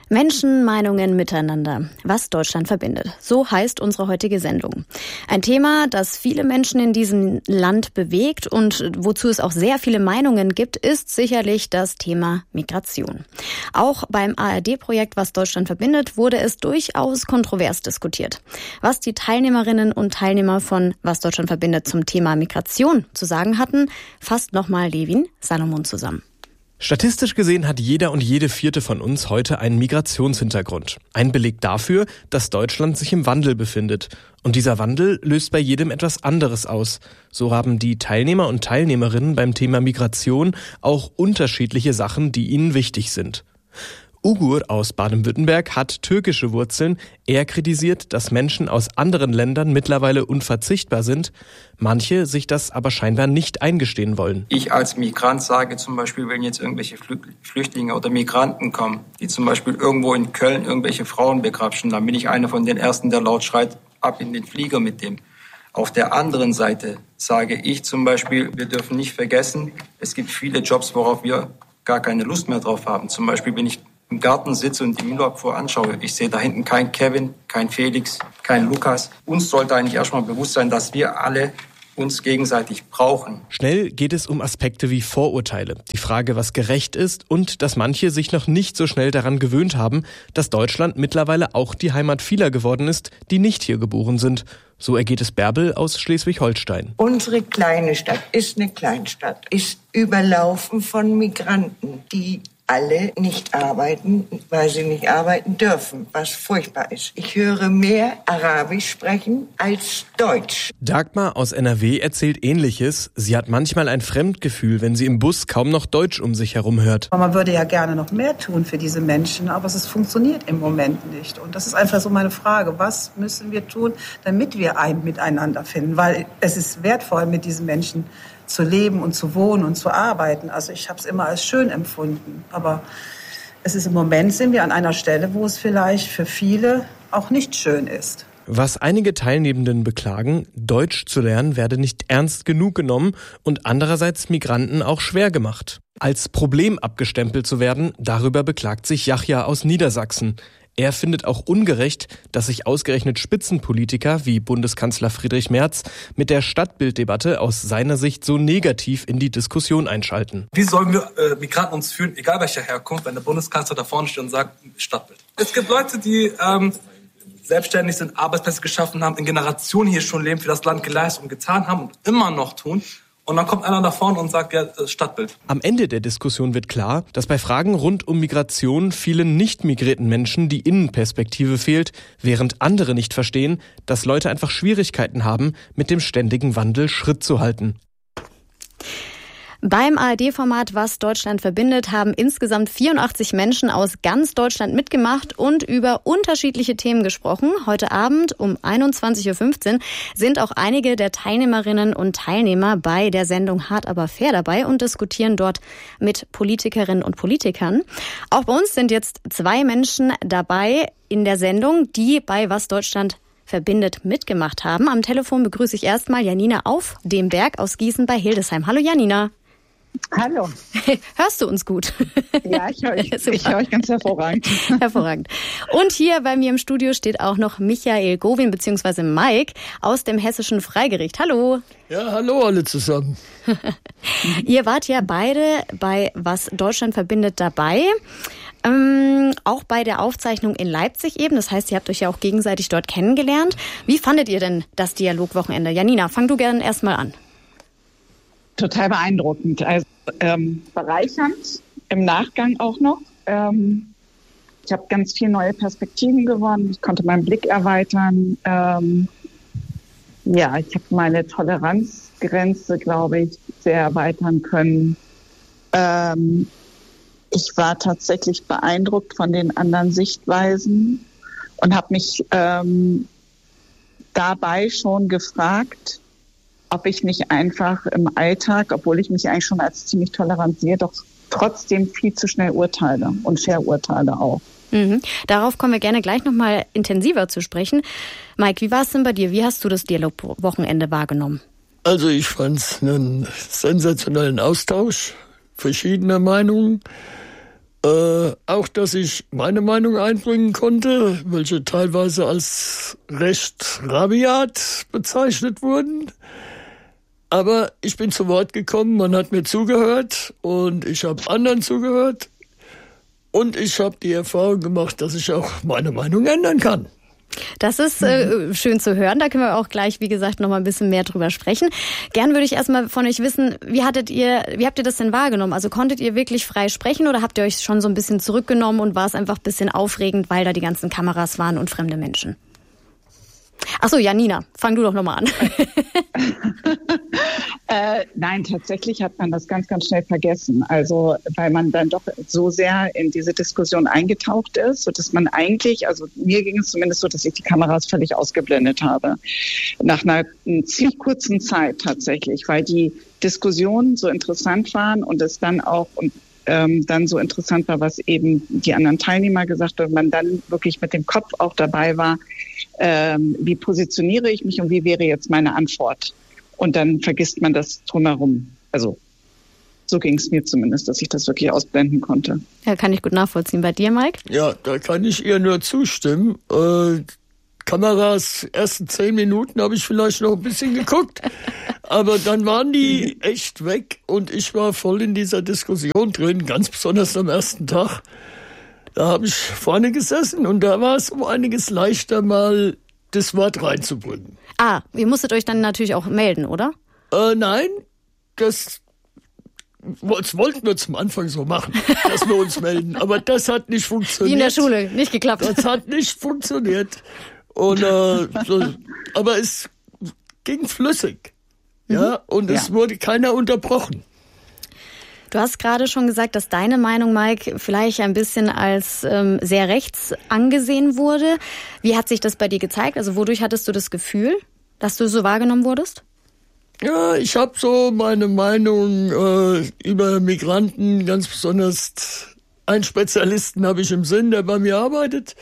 Menschen, Meinungen miteinander. Was Deutschland verbindet. So heißt unsere heutige Sendung. Ein Thema, das viele Menschen in diesem Land bewegt und wozu es auch sehr viele Meinungen gibt, ist sicherlich das Thema Migration. Auch beim ARD-Projekt Was Deutschland verbindet wurde es durchaus kontrovers diskutiert. Was die Teilnehmerinnen und Teilnehmer von Was Deutschland verbindet zum Thema Migration zu sagen hatten, fasst nochmal Levin Salomon zusammen. Statistisch gesehen hat jeder und jede vierte von uns heute einen Migrationshintergrund. Ein Beleg dafür, dass Deutschland sich im Wandel befindet. Und dieser Wandel löst bei jedem etwas anderes aus. So haben die Teilnehmer und Teilnehmerinnen beim Thema Migration auch unterschiedliche Sachen, die ihnen wichtig sind. Ugur aus Baden-Württemberg hat türkische Wurzeln. Er kritisiert, dass Menschen aus anderen Ländern mittlerweile unverzichtbar sind, manche sich das aber scheinbar nicht eingestehen wollen. Ich als Migrant sage zum Beispiel, wenn jetzt irgendwelche Flüchtlinge oder Migranten kommen, die zum Beispiel irgendwo in Köln irgendwelche Frauen begrapschen, dann bin ich einer von den Ersten, der laut schreit, ab in den Flieger mit dem. Auf der anderen Seite sage ich zum Beispiel, wir dürfen nicht vergessen, es gibt viele Jobs, worauf wir gar keine Lust mehr drauf haben. Zum Beispiel, wenn ich im Garten sitze und die Müllabfuhr anschaue. Ich sehe da hinten kein Kevin, kein Felix, kein Lukas. Uns sollte eigentlich erstmal bewusst sein, dass wir alle uns gegenseitig brauchen. Schnell geht es um Aspekte wie Vorurteile, die Frage, was gerecht ist und dass manche sich noch nicht so schnell daran gewöhnt haben, dass Deutschland mittlerweile auch die Heimat vieler geworden ist, die nicht hier geboren sind. So ergeht es Bärbel aus Schleswig-Holstein. Unsere kleine Stadt ist eine Kleinstadt, ist überlaufen von Migranten, die alle nicht arbeiten, weil sie nicht arbeiten dürfen, was furchtbar ist. Ich höre mehr Arabisch sprechen als Deutsch. Dagmar aus NRW erzählt Ähnliches. Sie hat manchmal ein Fremdgefühl, wenn sie im Bus kaum noch Deutsch um sich herum hört. Man würde ja gerne noch mehr tun für diese Menschen, aber es funktioniert im Moment nicht. Und das ist einfach so meine Frage. Was müssen wir tun, damit wir ein Miteinander finden? Weil es ist wertvoll, mit diesen Menschen zu leben und zu wohnen und zu arbeiten. Also ich habe es immer als schön empfunden. Aber es ist im Moment, sind wir an einer Stelle, wo es vielleicht für viele auch nicht schön ist. Was einige Teilnehmenden beklagen, Deutsch zu lernen werde nicht ernst genug genommen und andererseits Migranten auch schwer gemacht. Als Problem abgestempelt zu werden, darüber beklagt sich Yahya aus Niedersachsen. Er findet auch ungerecht, dass sich ausgerechnet Spitzenpolitiker wie Bundeskanzler Friedrich Merz mit der Stadtbilddebatte aus seiner Sicht so negativ in die Diskussion einschalten. Wie sollen wir Migranten uns fühlen, egal welcher Herkunft, wenn der Bundeskanzler da vorne steht und sagt, Stadtbild? Es gibt Leute, die selbstständig sind, Arbeitsplätze geschaffen haben, in Generationen hier schon leben, für das Land geleistet und getan haben und immer noch tun. Und dann kommt einer da vorne und sagt, ja, Stadtbild. Am Ende der Diskussion wird klar, dass bei Fragen rund um Migration vielen nicht migrierten Menschen die Innenperspektive fehlt, während andere nicht verstehen, dass Leute einfach Schwierigkeiten haben, mit dem ständigen Wandel Schritt zu halten. Beim ARD-Format Was Deutschland verbindet haben insgesamt 84 Menschen aus ganz Deutschland mitgemacht und über unterschiedliche Themen gesprochen. Heute Abend um 21.15 Uhr sind auch einige der Teilnehmerinnen und Teilnehmer bei der Sendung Hart aber fair dabei und diskutieren dort mit Politikerinnen und Politikern. Auch bei uns sind jetzt 2 Menschen dabei in der Sendung, die bei Was Deutschland verbindet mitgemacht haben. Am Telefon begrüße ich erstmal Janina auf dem Berg aus Gießen bei Hildesheim. Hallo Janina. Hallo. Hörst du uns gut? Ja, ich höre euch ganz hervorragend. Hervorragend. Und hier bei mir im Studio steht auch noch Michael Gowin bzw. Mike aus dem Hessischen Freigericht. Hallo. Ja, hallo alle zusammen. Ihr wart ja beide bei Was Deutschland verbindet dabei. Auch bei der Aufzeichnung in Leipzig eben. Das heißt, ihr habt euch ja auch gegenseitig dort kennengelernt. Wie fandet ihr denn das Dialogwochenende? Janina, fang du gerne erstmal an. Total beeindruckend. Also bereichernd, im Nachgang auch noch. Ich habe ganz viele neue Perspektiven gewonnen. Ich konnte meinen Blick erweitern. Ich habe meine Toleranzgrenze, glaube ich, sehr erweitern können. Ich war tatsächlich beeindruckt von den anderen Sichtweisen und habe mich dabei schon gefragt, ob ich nicht einfach im Alltag, obwohl ich mich eigentlich schon als ziemlich tolerant sehe, doch trotzdem viel zu schnell urteile und verurteile auch. Darauf kommen wir gerne gleich nochmal intensiver zu sprechen. Mike, wie war es denn bei dir? Wie hast du das Dialogwochenende wahrgenommen? Also ich fand es einen sensationellen Austausch verschiedener Meinungen. Auch, dass ich meine Meinung einbringen konnte, welche teilweise als recht rabiat bezeichnet wurden. Aber ich bin zu Wort gekommen, man hat mir zugehört und ich habe anderen zugehört. Und ich habe die Erfahrung gemacht, dass ich auch meine Meinung ändern kann. Das ist schön zu hören. Da können wir auch gleich, wie gesagt, noch mal ein bisschen mehr drüber sprechen. Gern würde ich erstmal von euch wissen, wie habt ihr das denn wahrgenommen? Also konntet ihr wirklich frei sprechen oder habt ihr euch schon so ein bisschen zurückgenommen und war es einfach ein bisschen aufregend, weil da die ganzen Kameras waren und fremde Menschen? Ach so, Janina, fang du doch noch mal an. Nein, tatsächlich hat man das ganz, ganz schnell vergessen. Also, weil man dann doch so sehr in diese Diskussion eingetaucht ist, sodass man eigentlich, also mir ging es zumindest so, dass ich die Kameras völlig ausgeblendet habe. Nach einer ziemlich kurzen Zeit tatsächlich, weil die Diskussionen so interessant waren und es dann auch dann so interessant war, was eben die anderen Teilnehmer gesagt haben, man dann wirklich mit dem Kopf auch dabei war, wie positioniere ich mich und wie wäre jetzt meine Antwort? Und dann vergisst man das drumherum. Also so ging es mir zumindest, dass ich das wirklich ausblenden konnte. Ja, kann ich gut nachvollziehen. Bei dir, Mike? Ja, da kann ich ihr nur zustimmen. Kameras, ersten 10 Minuten habe ich vielleicht noch ein bisschen geguckt, aber dann waren die echt weg und ich war voll in dieser Diskussion drin, ganz besonders am ersten Tag. Da habe ich vorne gesessen und da war es um einiges leichter, mal das Wort reinzubringen. Ihr musstet euch dann natürlich auch melden, oder? Nein, das wollten wir zum Anfang so machen, dass wir uns melden. Aber das hat nicht funktioniert. Wie in der Schule, nicht geklappt. Das hat nicht funktioniert. Und, aber es ging flüssig. Ja, und es wurde keiner unterbrochen. Du hast gerade schon gesagt, dass deine Meinung, Mike, vielleicht ein bisschen als sehr rechts angesehen wurde. Wie hat sich das bei dir gezeigt? Also wodurch hattest du das Gefühl, dass du so wahrgenommen wurdest? Ja, ich habe so meine Meinung über Migranten, ganz besonders einen Spezialisten habe ich im Sinn, der bei mir arbeitet.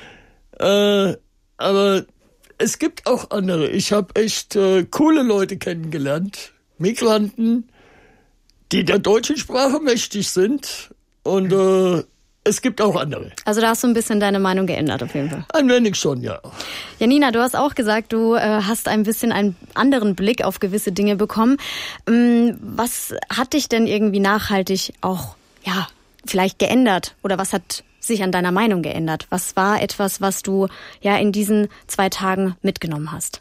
Aber es gibt auch andere. Ich habe echt coole Leute kennengelernt, Migranten, die der deutschen Sprache mächtig sind und es gibt auch andere. Also da hast du ein bisschen deine Meinung geändert auf jeden Fall. Ein wenig schon, ja. Janina, du hast auch gesagt, du hast ein bisschen einen anderen Blick auf gewisse Dinge bekommen. Was hat dich denn irgendwie nachhaltig auch, vielleicht geändert? Oder was hat sich an deiner Meinung geändert? Was war etwas, was du in diesen 2 Tagen mitgenommen hast?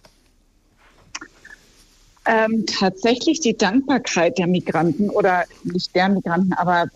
Tatsächlich die Dankbarkeit der Migranten oder nicht der Migranten, aber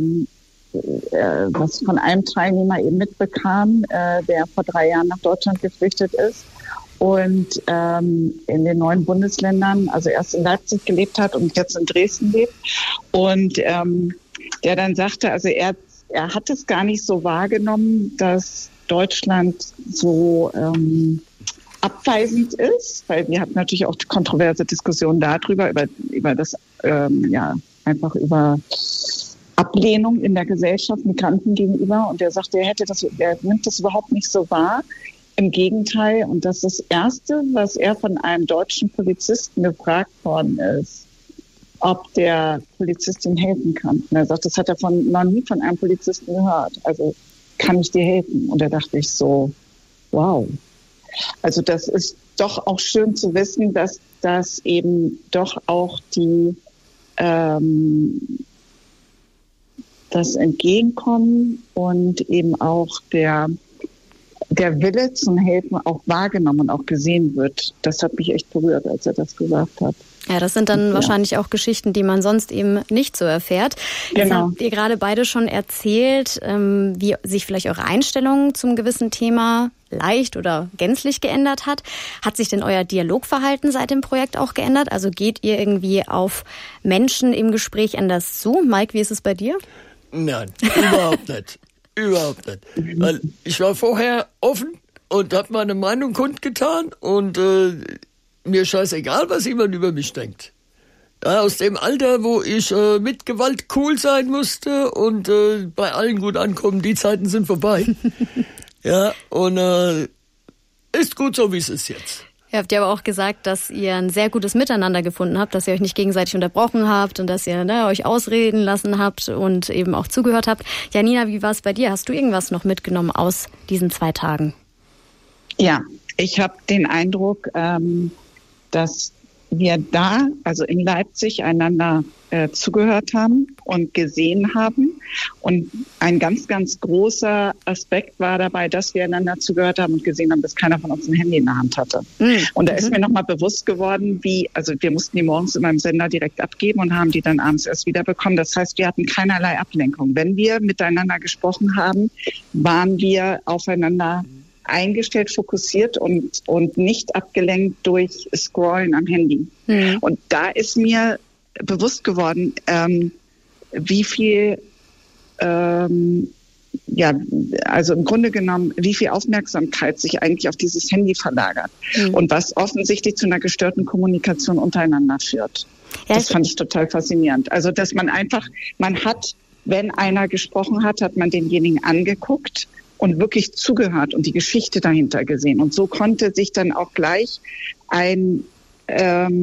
was von einem Teilnehmer eben mitbekam, der vor 3 Jahren nach Deutschland geflüchtet ist und in den 9 Bundesländern, also erst in Leipzig gelebt hat und jetzt in Dresden lebt. Und der dann sagte, also er hat es gar nicht so wahrgenommen, dass Deutschland so abweisend ist, weil wir hatten natürlich auch kontroverse Diskussionen darüber, über das, einfach über Ablehnung in der Gesellschaft Migranten gegenüber. Und er sagte, er nimmt das überhaupt nicht so wahr. Im Gegenteil. Und das ist das Erste, was er von einem deutschen Polizisten gefragt worden ist, ob der Polizistin helfen kann. Und er sagt, das hat er noch nie von einem Polizisten gehört. Also, kann ich dir helfen? Und da dachte ich so, wow. Also das ist doch auch schön zu wissen, dass das eben doch auch das Entgegenkommen und eben auch der Wille zum Helfen auch wahrgenommen und auch gesehen wird. Das hat mich echt berührt, als er das gesagt hat. Ja, das sind dann wahrscheinlich auch Geschichten, die man sonst eben nicht so erfährt. Jetzt habt ihr gerade beide schon erzählt, wie sich vielleicht eure Einstellung zum gewissen Thema leicht oder gänzlich geändert hat. Hat sich denn euer Dialogverhalten seit dem Projekt auch geändert? Also geht ihr irgendwie auf Menschen im Gespräch anders zu? Mike, wie ist es bei dir? Nein, überhaupt nicht. Überhaupt nicht. Weil ich war vorher offen und habe meine Meinung kundgetan und mir scheißegal, was jemand über mich denkt. Ja, aus dem Alter, wo ich mit Gewalt cool sein musste und bei allen gut ankommen, die Zeiten sind vorbei. Ja, und ist gut so, wie es ist jetzt. Ihr habt ja aber auch gesagt, dass ihr ein sehr gutes Miteinander gefunden habt, dass ihr euch nicht gegenseitig unterbrochen habt und dass ihr euch ausreden lassen habt und eben auch zugehört habt. Janina, wie war es bei dir? Hast du irgendwas noch mitgenommen aus diesen 2 Tagen? Ja, ich habe den Eindruck, dass wir da, also in Leipzig, einander zugehört haben und gesehen haben. Und ein ganz, ganz großer Aspekt war dabei, dass wir einander zugehört haben und gesehen haben, dass keiner von uns ein Handy in der Hand hatte. Und da ist mir nochmal bewusst geworden, also wir mussten die morgens in meinem Sender direkt abgeben und haben die dann abends erst wiederbekommen. Das heißt, wir hatten keinerlei Ablenkung. Wenn wir miteinander gesprochen haben, waren wir aufeinander eingestellt, fokussiert und nicht abgelenkt durch Scrollen am Handy. Und da ist mir bewusst geworden, wie viel, also im Grunde genommen, wie viel Aufmerksamkeit sich eigentlich auf dieses Handy verlagert und was offensichtlich zu einer gestörten Kommunikation untereinander führt. Ja, das fand ich total faszinierend. Also, dass man hat, wenn einer gesprochen hat, hat man denjenigen angeguckt und wirklich zugehört und die Geschichte dahinter gesehen. Und so konnte sich dann auch gleich ein so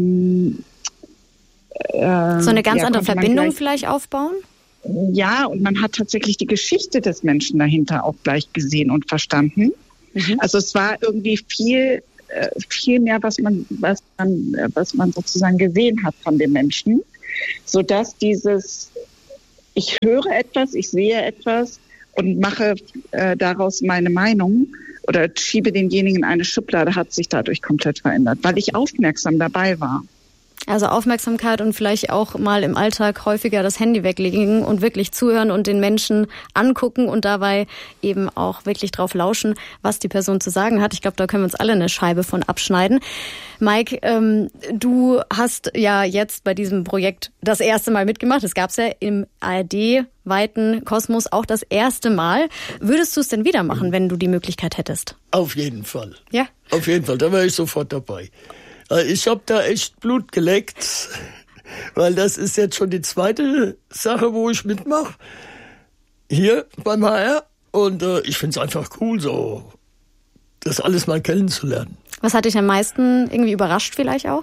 eine ganz andere Verbindung vielleicht aufbauen? Ja, und man hat tatsächlich die Geschichte des Menschen dahinter auch gleich gesehen und verstanden. Also es war irgendwie viel mehr, was man sozusagen gesehen hat von dem Menschen, sodass ich höre etwas, ich sehe etwas und mache daraus meine Meinung oder schiebe denjenigen in eine Schublade, hat sich dadurch komplett verändert, weil ich aufmerksam dabei war. Also Aufmerksamkeit und vielleicht auch mal im Alltag häufiger das Handy weglegen und wirklich zuhören und den Menschen angucken und dabei eben auch wirklich drauf lauschen, was die Person zu sagen hat. Ich glaube, da können wir uns alle eine Scheibe von abschneiden. Mike, du hast ja jetzt bei diesem Projekt das erste Mal mitgemacht. Es gab es ja im ARD-weiten Kosmos auch das erste Mal. Würdest du es denn wieder machen, wenn du die Möglichkeit hättest? Auf jeden Fall. Ja? Auf jeden Fall, da wäre ich sofort dabei. Ich habe da echt Blut geleckt, weil das ist jetzt schon die zweite Sache, wo ich mitmache, hier beim HR. Und ich finde es einfach cool, so das alles mal kennenzulernen. Was hat dich am meisten irgendwie überrascht vielleicht auch?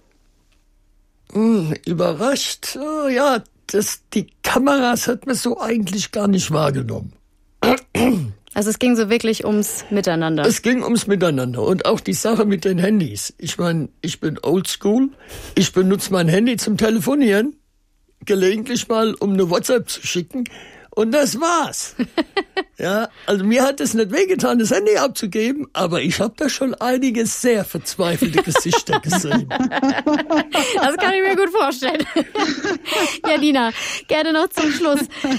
Überrascht? Ja, die Kameras hat man so eigentlich gar nicht wahrgenommen. Also es ging so wirklich ums Miteinander. Es ging ums Miteinander und auch die Sache mit den Handys. Ich meine, ich bin oldschool. Ich benutze mein Handy zum Telefonieren, gelegentlich mal, um eine WhatsApp zu schicken. Und das war's. Ja, also mir hat es nicht wehgetan, das Handy abzugeben, aber ich habe da schon einige sehr verzweifelte Gesichter gesehen. Das kann ich mir gut vorstellen. Janina, gerne noch zum Schluss.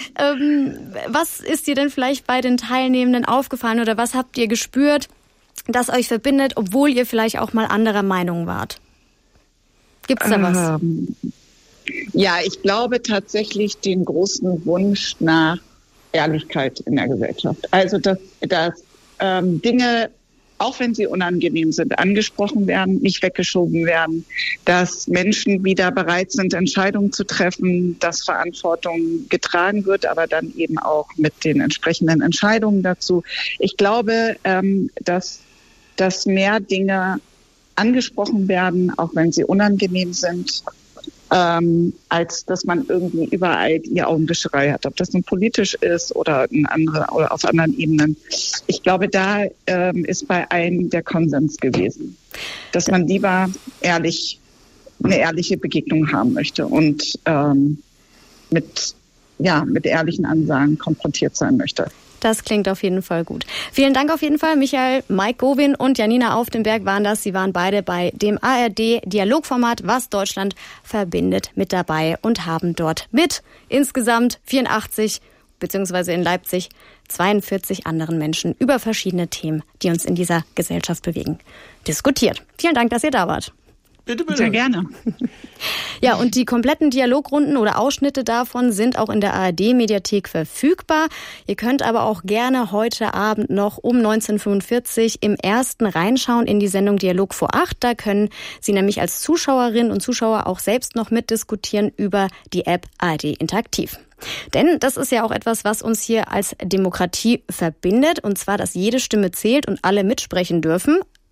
Was ist dir denn vielleicht bei den Teilnehmenden aufgefallen oder was habt ihr gespürt, das euch verbindet, obwohl ihr vielleicht auch mal anderer Meinung wart? Gibt's da was? Ja, ich glaube tatsächlich den großen Wunsch nach Ehrlichkeit in der Gesellschaft. Also, dass Dinge, auch wenn sie unangenehm sind, angesprochen werden, nicht weggeschoben werden, dass Menschen wieder bereit sind, Entscheidungen zu treffen, dass Verantwortung getragen wird, aber dann eben auch mit den entsprechenden Entscheidungen dazu. Ich glaube, dass mehr Dinge angesprochen werden, auch wenn sie unangenehm sind, als dass man irgendwie überall die Augenwischerei hat, ob das nun politisch ist oder oder auf anderen Ebenen. Ich glaube, da ist bei allen der Konsens gewesen, dass man lieber eine ehrliche Begegnung haben möchte und mit ehrlichen Ansagen konfrontiert sein möchte. Das klingt auf jeden Fall gut. Vielen Dank auf jeden Fall. Michael, Mike Govin und Janina Auf dem Berg waren das. Sie waren beide bei dem ARD-Dialogformat Was Deutschland verbindet mit dabei und haben dort mit insgesamt 84 beziehungsweise in Leipzig 42 anderen Menschen über verschiedene Themen, die uns in dieser Gesellschaft bewegen, diskutiert. Vielen Dank, dass ihr da wart. Bitte. Sehr gerne. Ja, und die kompletten Dialogrunden oder Ausschnitte davon sind auch in der ARD-Mediathek verfügbar. Ihr könnt aber auch gerne heute Abend noch um 19:45 im ersten reinschauen in die Sendung Dialog vor 8. Da können Sie nämlich als Zuschauerinnen und Zuschauer auch selbst noch mitdiskutieren über die App ARD Interaktiv. Denn das ist ja auch etwas, was uns hier als Demokratie verbindet, und zwar, dass jede Stimme zählt und alle mitsprechen dürfen.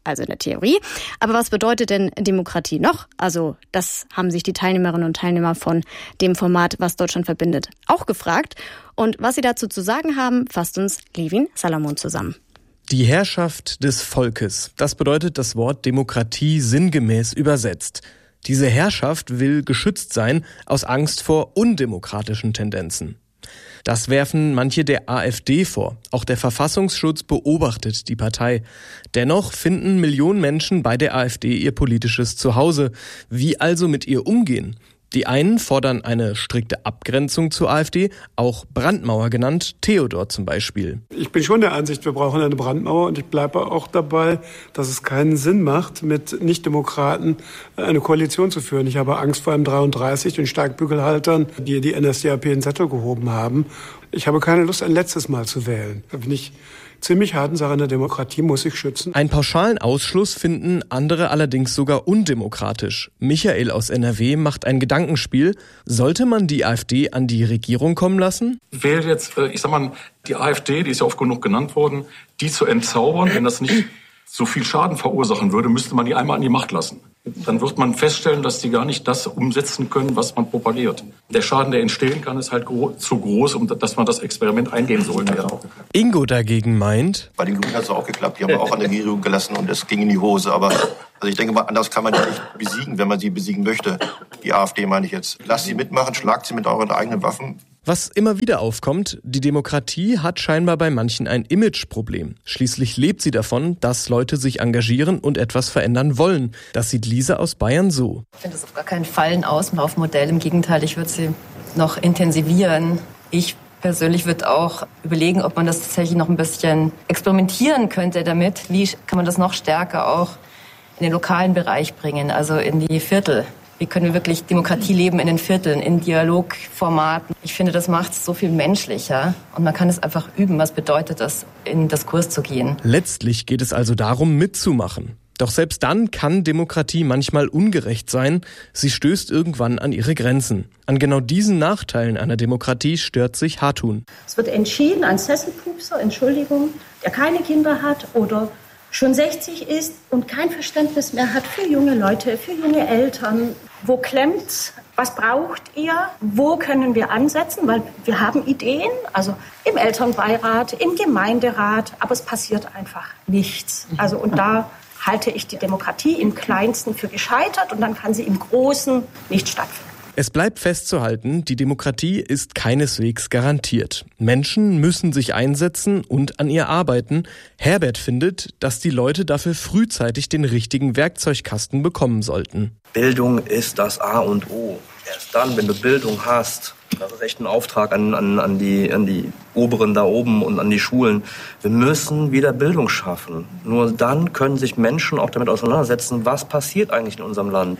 also in der Theorie. Aber was bedeutet denn Demokratie noch? Also das haben sich die Teilnehmerinnen und Teilnehmer von dem Format Was Deutschland verbindet auch gefragt. Und was sie dazu zu sagen haben, fasst uns Levin Salamon zusammen. Die Herrschaft des Volkes. Das bedeutet das Wort Demokratie sinngemäß übersetzt. Diese Herrschaft will geschützt sein aus Angst vor undemokratischen Tendenzen. Das werfen manche der AfD vor. Auch der Verfassungsschutz beobachtet die Partei. Dennoch finden Millionen Menschen bei der AfD ihr politisches Zuhause. Wie also mit ihr umgehen? Die einen fordern eine strikte Abgrenzung zur AfD, auch Brandmauer genannt, Theodor zum Beispiel. Ich bin schon der Ansicht, wir brauchen eine Brandmauer und ich bleibe auch dabei, dass es keinen Sinn macht, mit Nichtdemokraten eine Koalition zu führen. Ich habe Angst vor M33, den Steigbügelhaltern, die die NSDAP in den Sattel gehoben haben. Ich habe keine Lust, ein letztes Mal zu wählen. Da bin ich ziemlich hart und sage, eine Demokratie muss sich schützen. Einen pauschalen Ausschluss finden andere allerdings sogar undemokratisch. Michael aus NRW macht ein Gedankenspiel. Sollte man die AfD an die Regierung kommen lassen? Wäre jetzt, die AfD, die ist ja oft genug genannt worden, die zu entzaubern, wenn das nicht so viel Schaden verursachen würde, müsste man die einmal an die Macht lassen. Dann wird man feststellen, dass die gar nicht das umsetzen können, was man propagiert. Der Schaden, der entstehen kann, ist halt zu groß, dass man das Experiment eingehen sollte. Ingo dagegen meint, bei den Grünen hat es auch geklappt. Die haben wir auch an der Regierung gelassen und es ging in die Hose. Aber ich denke mal, anders kann man die nicht besiegen, wenn man sie besiegen möchte. Die AfD meine ich jetzt. Lasst sie mitmachen, schlagt sie mit euren eigenen Waffen. Was immer wieder aufkommt, die Demokratie hat scheinbar bei manchen ein Imageproblem. Schließlich lebt sie davon, dass Leute sich engagieren und etwas verändern wollen. Das sieht Lisa aus Bayern so. Ich finde das auf gar keinen Fall ein Auslaufmodell. Im Gegenteil, ich würde sie noch intensivieren. Ich persönlich würde auch überlegen, ob man das tatsächlich noch ein bisschen experimentieren könnte damit. Wie kann man das noch stärker auch in den lokalen Bereich bringen, also in die Viertel? Wie können wir wirklich Demokratie leben in den Vierteln, in Dialogformaten? Ich finde, das macht es so viel menschlicher und man kann es einfach üben. Was bedeutet das, in Diskurs zu gehen? Letztlich geht es also darum, mitzumachen. Doch selbst dann kann Demokratie manchmal ungerecht sein. Sie stößt irgendwann an ihre Grenzen. An genau diesen Nachteilen einer Demokratie stört sich Hartun. Es wird entschieden, ein Sesselpupser, Entschuldigung, der keine Kinder hat oder schon 60 ist und kein Verständnis mehr hat für junge Leute, für junge Eltern. Wo klemmt's? Was braucht ihr? Wo können wir ansetzen? Weil wir haben Ideen, also im Elternbeirat, im Gemeinderat, aber es passiert einfach nichts. Also und da halte ich die Demokratie im Kleinsten für gescheitert und dann kann sie im Großen nicht stattfinden. Es bleibt festzuhalten, die Demokratie ist keineswegs garantiert. Menschen müssen sich einsetzen und an ihr arbeiten. Herbert findet, dass die Leute dafür frühzeitig den richtigen Werkzeugkasten bekommen sollten. Bildung ist das A und O. Erst dann, wenn du Bildung hast, das ist echt ein Auftrag an die Oberen da oben und an die Schulen. Wir müssen wieder Bildung schaffen. Nur dann können sich Menschen auch damit auseinandersetzen, was passiert eigentlich in unserem Land.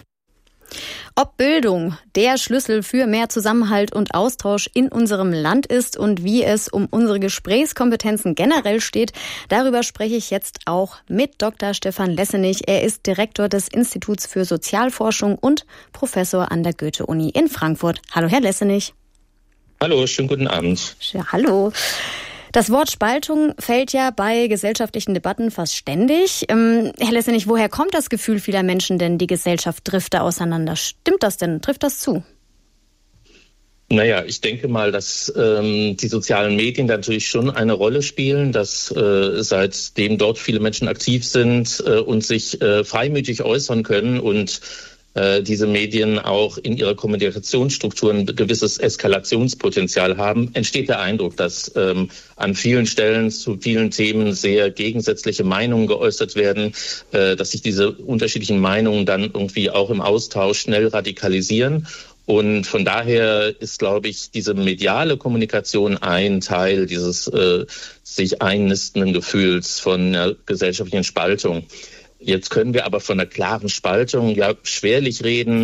Ob Bildung der Schlüssel für mehr Zusammenhalt und Austausch in unserem Land ist und wie es um unsere Gesprächskompetenzen generell steht, darüber spreche ich jetzt auch mit Dr. Stefan Lessenich. Er ist Direktor des Instituts für Sozialforschung und Professor an der Goethe-Uni in Frankfurt. Hallo, Herr Lessenich. Hallo, schönen guten Abend. Ja, hallo. Das Wort Spaltung fällt ja bei gesellschaftlichen Debatten fast ständig. Herr Lessenich, woher kommt das Gefühl vieler Menschen denn, die Gesellschaft drifte auseinander? Stimmt das denn? Trifft das zu? Naja, ich denke mal, dass die sozialen Medien natürlich schon eine Rolle spielen, dass seitdem dort viele Menschen aktiv sind und sich freimütig äußern können und diese Medien auch in ihrer Kommunikationsstruktur ein gewisses Eskalationspotenzial haben, entsteht der Eindruck, dass an vielen Stellen zu vielen Themen sehr gegensätzliche Meinungen geäußert werden, dass sich diese unterschiedlichen Meinungen dann irgendwie auch im Austausch schnell radikalisieren. Und von daher ist, glaube ich, diese mediale Kommunikation ein Teil dieses sich einnistenden Gefühls von einer gesellschaftlichen Spaltung. Jetzt können wir aber von einer klaren Spaltung ja schwerlich reden,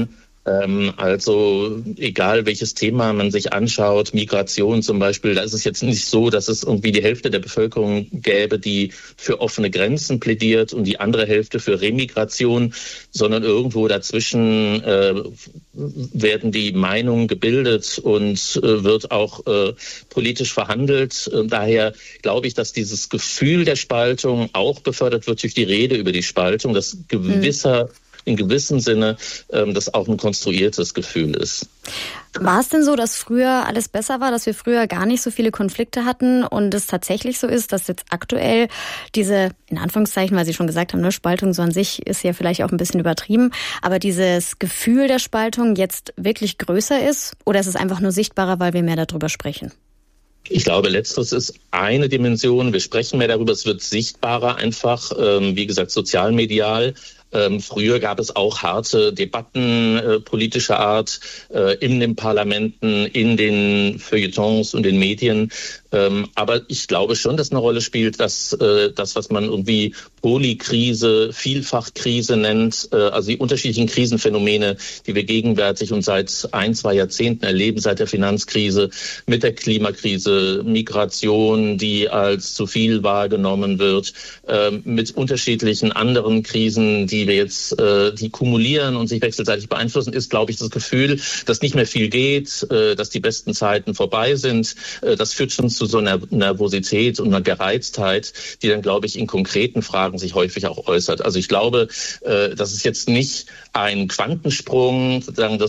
Also egal welches Thema man sich anschaut, Migration zum Beispiel, da ist es jetzt nicht so, dass es irgendwie die Hälfte der Bevölkerung gäbe, die für offene Grenzen plädiert und die andere Hälfte für Remigration, sondern irgendwo dazwischen werden die Meinungen gebildet und wird auch politisch verhandelt. Daher glaube ich, dass dieses Gefühl der Spaltung auch befördert wird durch die Rede über die Spaltung, dass in gewissem Sinne das auch ein konstruiertes Gefühl ist. War es denn so, dass früher alles besser war, dass wir früher gar nicht so viele Konflikte hatten und es tatsächlich so ist, dass jetzt aktuell diese, in Anführungszeichen, weil Sie schon gesagt haben, ne, Spaltung so an sich ist ja vielleicht auch ein bisschen übertrieben, aber dieses Gefühl der Spaltung jetzt wirklich größer ist oder ist es einfach nur sichtbarer, weil wir mehr darüber sprechen? Ich glaube, letzteres ist eine Dimension. Wir sprechen mehr darüber, es wird sichtbarer einfach, wie gesagt, sozialmedial. Früher gab es auch harte Debatten politischer Art in den Parlamenten, in den Feuilletons und den Medien. Aber ich glaube schon, dass eine Rolle spielt, dass das, was man irgendwie Polykrise, Vielfachkrise nennt, also die unterschiedlichen Krisenphänomene, die wir gegenwärtig und seit 1-2 Jahrzehnten erleben, seit der Finanzkrise, mit der Klimakrise, Migration, die als zu viel wahrgenommen wird, mit unterschiedlichen anderen Krisen, die wir jetzt, die kumulieren und sich wechselseitig beeinflussen, ist, glaube ich, das Gefühl, dass nicht mehr viel geht, dass die besten Zeiten vorbei sind. Das führt schon zu so einer Nervosität und einer Gereiztheit, die dann, glaube ich, in konkreten Fragen sich häufig auch äußert. Also ich glaube, dass es jetzt nicht ein Quantensprung sozusagen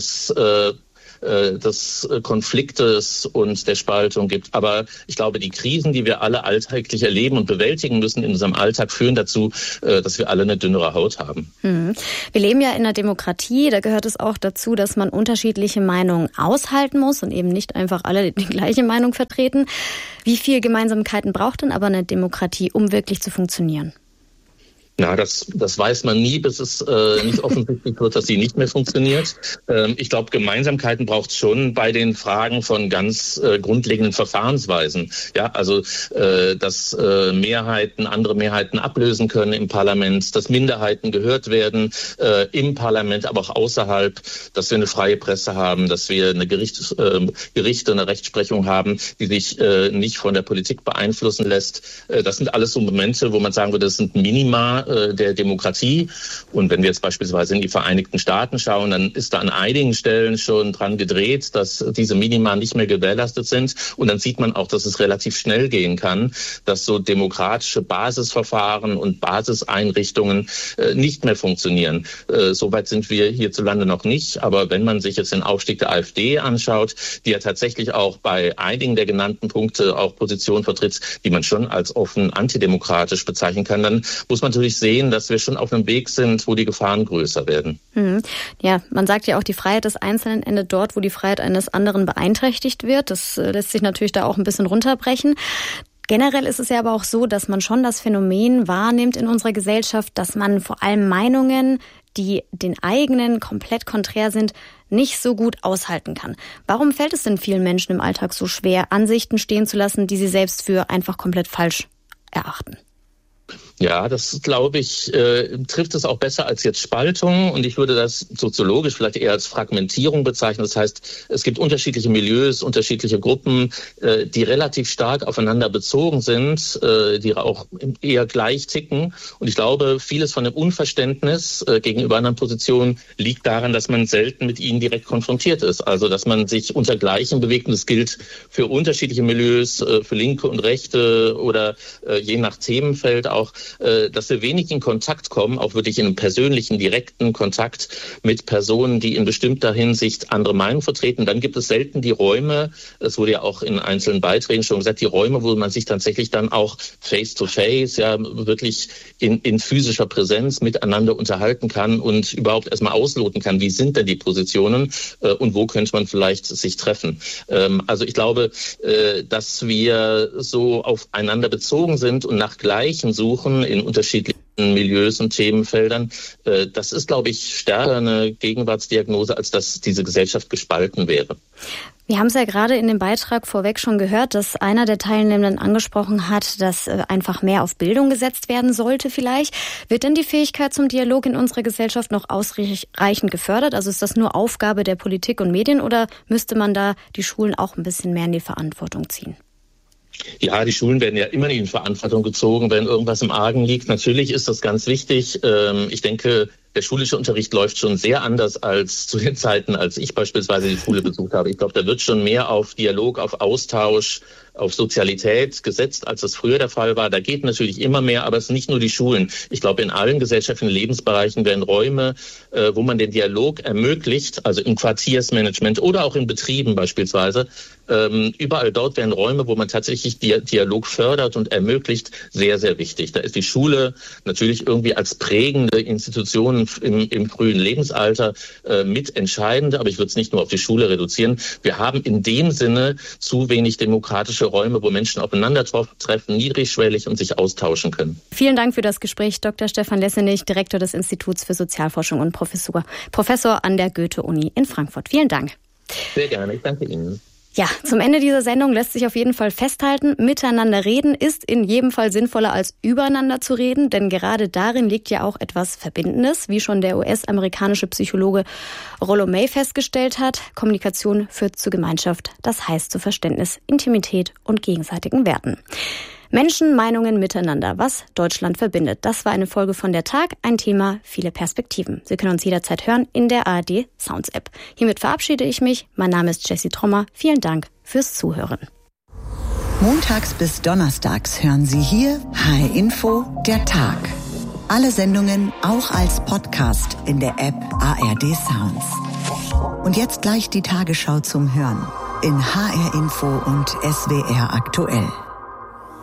des Konfliktes und der Spaltung gibt. Aber ich glaube, die Krisen, die wir alle alltäglich erleben und bewältigen müssen in unserem Alltag, führen dazu, dass wir alle eine dünnere Haut haben. Wir leben ja in einer Demokratie, da gehört es auch dazu, dass man unterschiedliche Meinungen aushalten muss und eben nicht einfach alle die gleiche Meinung vertreten. Wie viel Gemeinsamkeiten braucht denn aber eine Demokratie, um wirklich zu funktionieren? Na, das weiß man nie, bis es nicht offensichtlich wird, dass sie nicht mehr funktioniert. Ich glaube, Gemeinsamkeiten braucht es schon bei den Fragen von ganz grundlegenden Verfahrensweisen. Ja, also dass Mehrheiten andere Mehrheiten ablösen können im Parlament, dass Minderheiten gehört werden im Parlament, aber auch außerhalb, dass wir eine freie Presse haben, dass wir eine Gerichte, eine Rechtsprechung haben, die sich nicht von der Politik beeinflussen lässt. Das sind alles so Momente, wo man sagen würde, das sind Minima der Demokratie. Und wenn wir jetzt beispielsweise in die Vereinigten Staaten schauen, dann ist da an einigen Stellen schon dran gedreht, dass diese Minima nicht mehr gewährleistet sind. Und dann sieht man auch, dass es relativ schnell gehen kann, dass so demokratische Basisverfahren und Basiseinrichtungen nicht mehr funktionieren. Soweit sind wir hierzulande noch nicht. Aber wenn man sich jetzt den Aufstieg der AfD anschaut, die ja tatsächlich auch bei einigen der genannten Punkte auch Positionen vertritt, die man schon als offen antidemokratisch bezeichnen kann, dann muss man natürlich sehen, dass wir schon auf einem Weg sind, wo die Gefahren größer werden. Ja, man sagt ja auch, die Freiheit des Einzelnen endet dort, wo die Freiheit eines anderen beeinträchtigt wird. Das lässt sich natürlich da auch ein bisschen runterbrechen. Generell ist es ja aber auch so, dass man schon das Phänomen wahrnimmt in unserer Gesellschaft, dass man vor allem Meinungen, die den eigenen komplett konträr sind, nicht so gut aushalten kann. Warum fällt es denn vielen Menschen im Alltag so schwer, Ansichten stehen zu lassen, die sie selbst für einfach komplett falsch erachten? Ja, das, glaube ich, trifft es auch besser als jetzt Spaltung. Und ich würde das soziologisch vielleicht eher als Fragmentierung bezeichnen. Das heißt, es gibt unterschiedliche Milieus, unterschiedliche Gruppen, die relativ stark aufeinander bezogen sind, die auch eher gleich ticken. Und ich glaube, vieles von dem Unverständnis gegenüber anderen Positionen liegt daran, dass man selten mit ihnen direkt konfrontiert ist. Also, dass man sich unter Gleichen bewegt. Und das gilt für unterschiedliche Milieus, für Linke und Rechte oder je nach Themenfeld auch, dass wir wenig in Kontakt kommen, auch wirklich in einem persönlichen, direkten Kontakt mit Personen, die in bestimmter Hinsicht andere Meinungen vertreten. Dann gibt es selten die Räume, es wurde ja auch in einzelnen Beiträgen schon gesagt, die Räume, wo man sich tatsächlich dann auch face-to-face, ja wirklich in physischer Präsenz miteinander unterhalten kann und überhaupt erstmal ausloten kann, wie sind denn die Positionen und wo könnte man vielleicht sich treffen. Also ich glaube, dass wir so aufeinander bezogen sind und nach Gleichen suchen in unterschiedlichen Milieus und Themenfeldern. Das ist, glaube ich, stärker eine Gegenwartsdiagnose, als dass diese Gesellschaft gespalten wäre. Wir haben es ja gerade in dem Beitrag vorweg schon gehört, dass einer der Teilnehmenden angesprochen hat, dass einfach mehr auf Bildung gesetzt werden sollte vielleicht. Wird denn die Fähigkeit zum Dialog in unserer Gesellschaft noch ausreichend gefördert? Also ist das nur Aufgabe der Politik und Medien oder müsste man da die Schulen auch ein bisschen mehr in die Verantwortung ziehen? Ja, die Schulen werden ja immer in Verantwortung gezogen, wenn irgendwas im Argen liegt. Natürlich ist das ganz wichtig. Ich denke, der schulische Unterricht läuft schon sehr anders als zu den Zeiten, als ich beispielsweise die Schule besucht habe. Ich glaube, da wird schon mehr auf Dialog, auf Austausch, auf Sozialität gesetzt, als das früher der Fall war. Da geht natürlich immer mehr, aber es sind nicht nur die Schulen. Ich glaube, in allen gesellschaftlichen Lebensbereichen werden Räume, wo man den Dialog ermöglicht, also im Quartiersmanagement oder auch in Betrieben beispielsweise, überall dort werden Räume, wo man tatsächlich Dialog fördert und ermöglicht, sehr, sehr wichtig. Da ist die Schule natürlich irgendwie als prägende Institution im frühen Lebensalter mitentscheidend, aber ich würde es nicht nur auf die Schule reduzieren. Wir haben in dem Sinne zu wenig demokratische Räume, wo Menschen aufeinandertreffen, niedrigschwellig und sich austauschen können. Vielen Dank für das Gespräch, Dr. Stefan Lessenich, Direktor des Instituts für Sozialforschung und Professor an der Goethe-Uni in Frankfurt. Vielen Dank. Sehr gerne, ich danke Ihnen. Ja, zum Ende dieser Sendung lässt sich auf jeden Fall festhalten, miteinander reden ist in jedem Fall sinnvoller als übereinander zu reden, denn gerade darin liegt ja auch etwas Verbindendes, wie schon der US-amerikanische Psychologe Rollo May festgestellt hat. Kommunikation führt zu Gemeinschaft, das heißt zu Verständnis, Intimität und gegenseitigen Werten. Menschen, Meinungen miteinander, was Deutschland verbindet. Das war eine Folge von Der Tag, ein Thema, viele Perspektiven. Sie können uns jederzeit hören in der ARD Sounds App. Hiermit verabschiede ich mich. Mein Name ist Jessie Trommer. Vielen Dank fürs Zuhören. Montags bis donnerstags hören Sie hier HR Info, Der Tag. Alle Sendungen auch als Podcast in der App ARD Sounds. Und jetzt gleich die Tagesschau zum Hören in HR Info und SWR aktuell.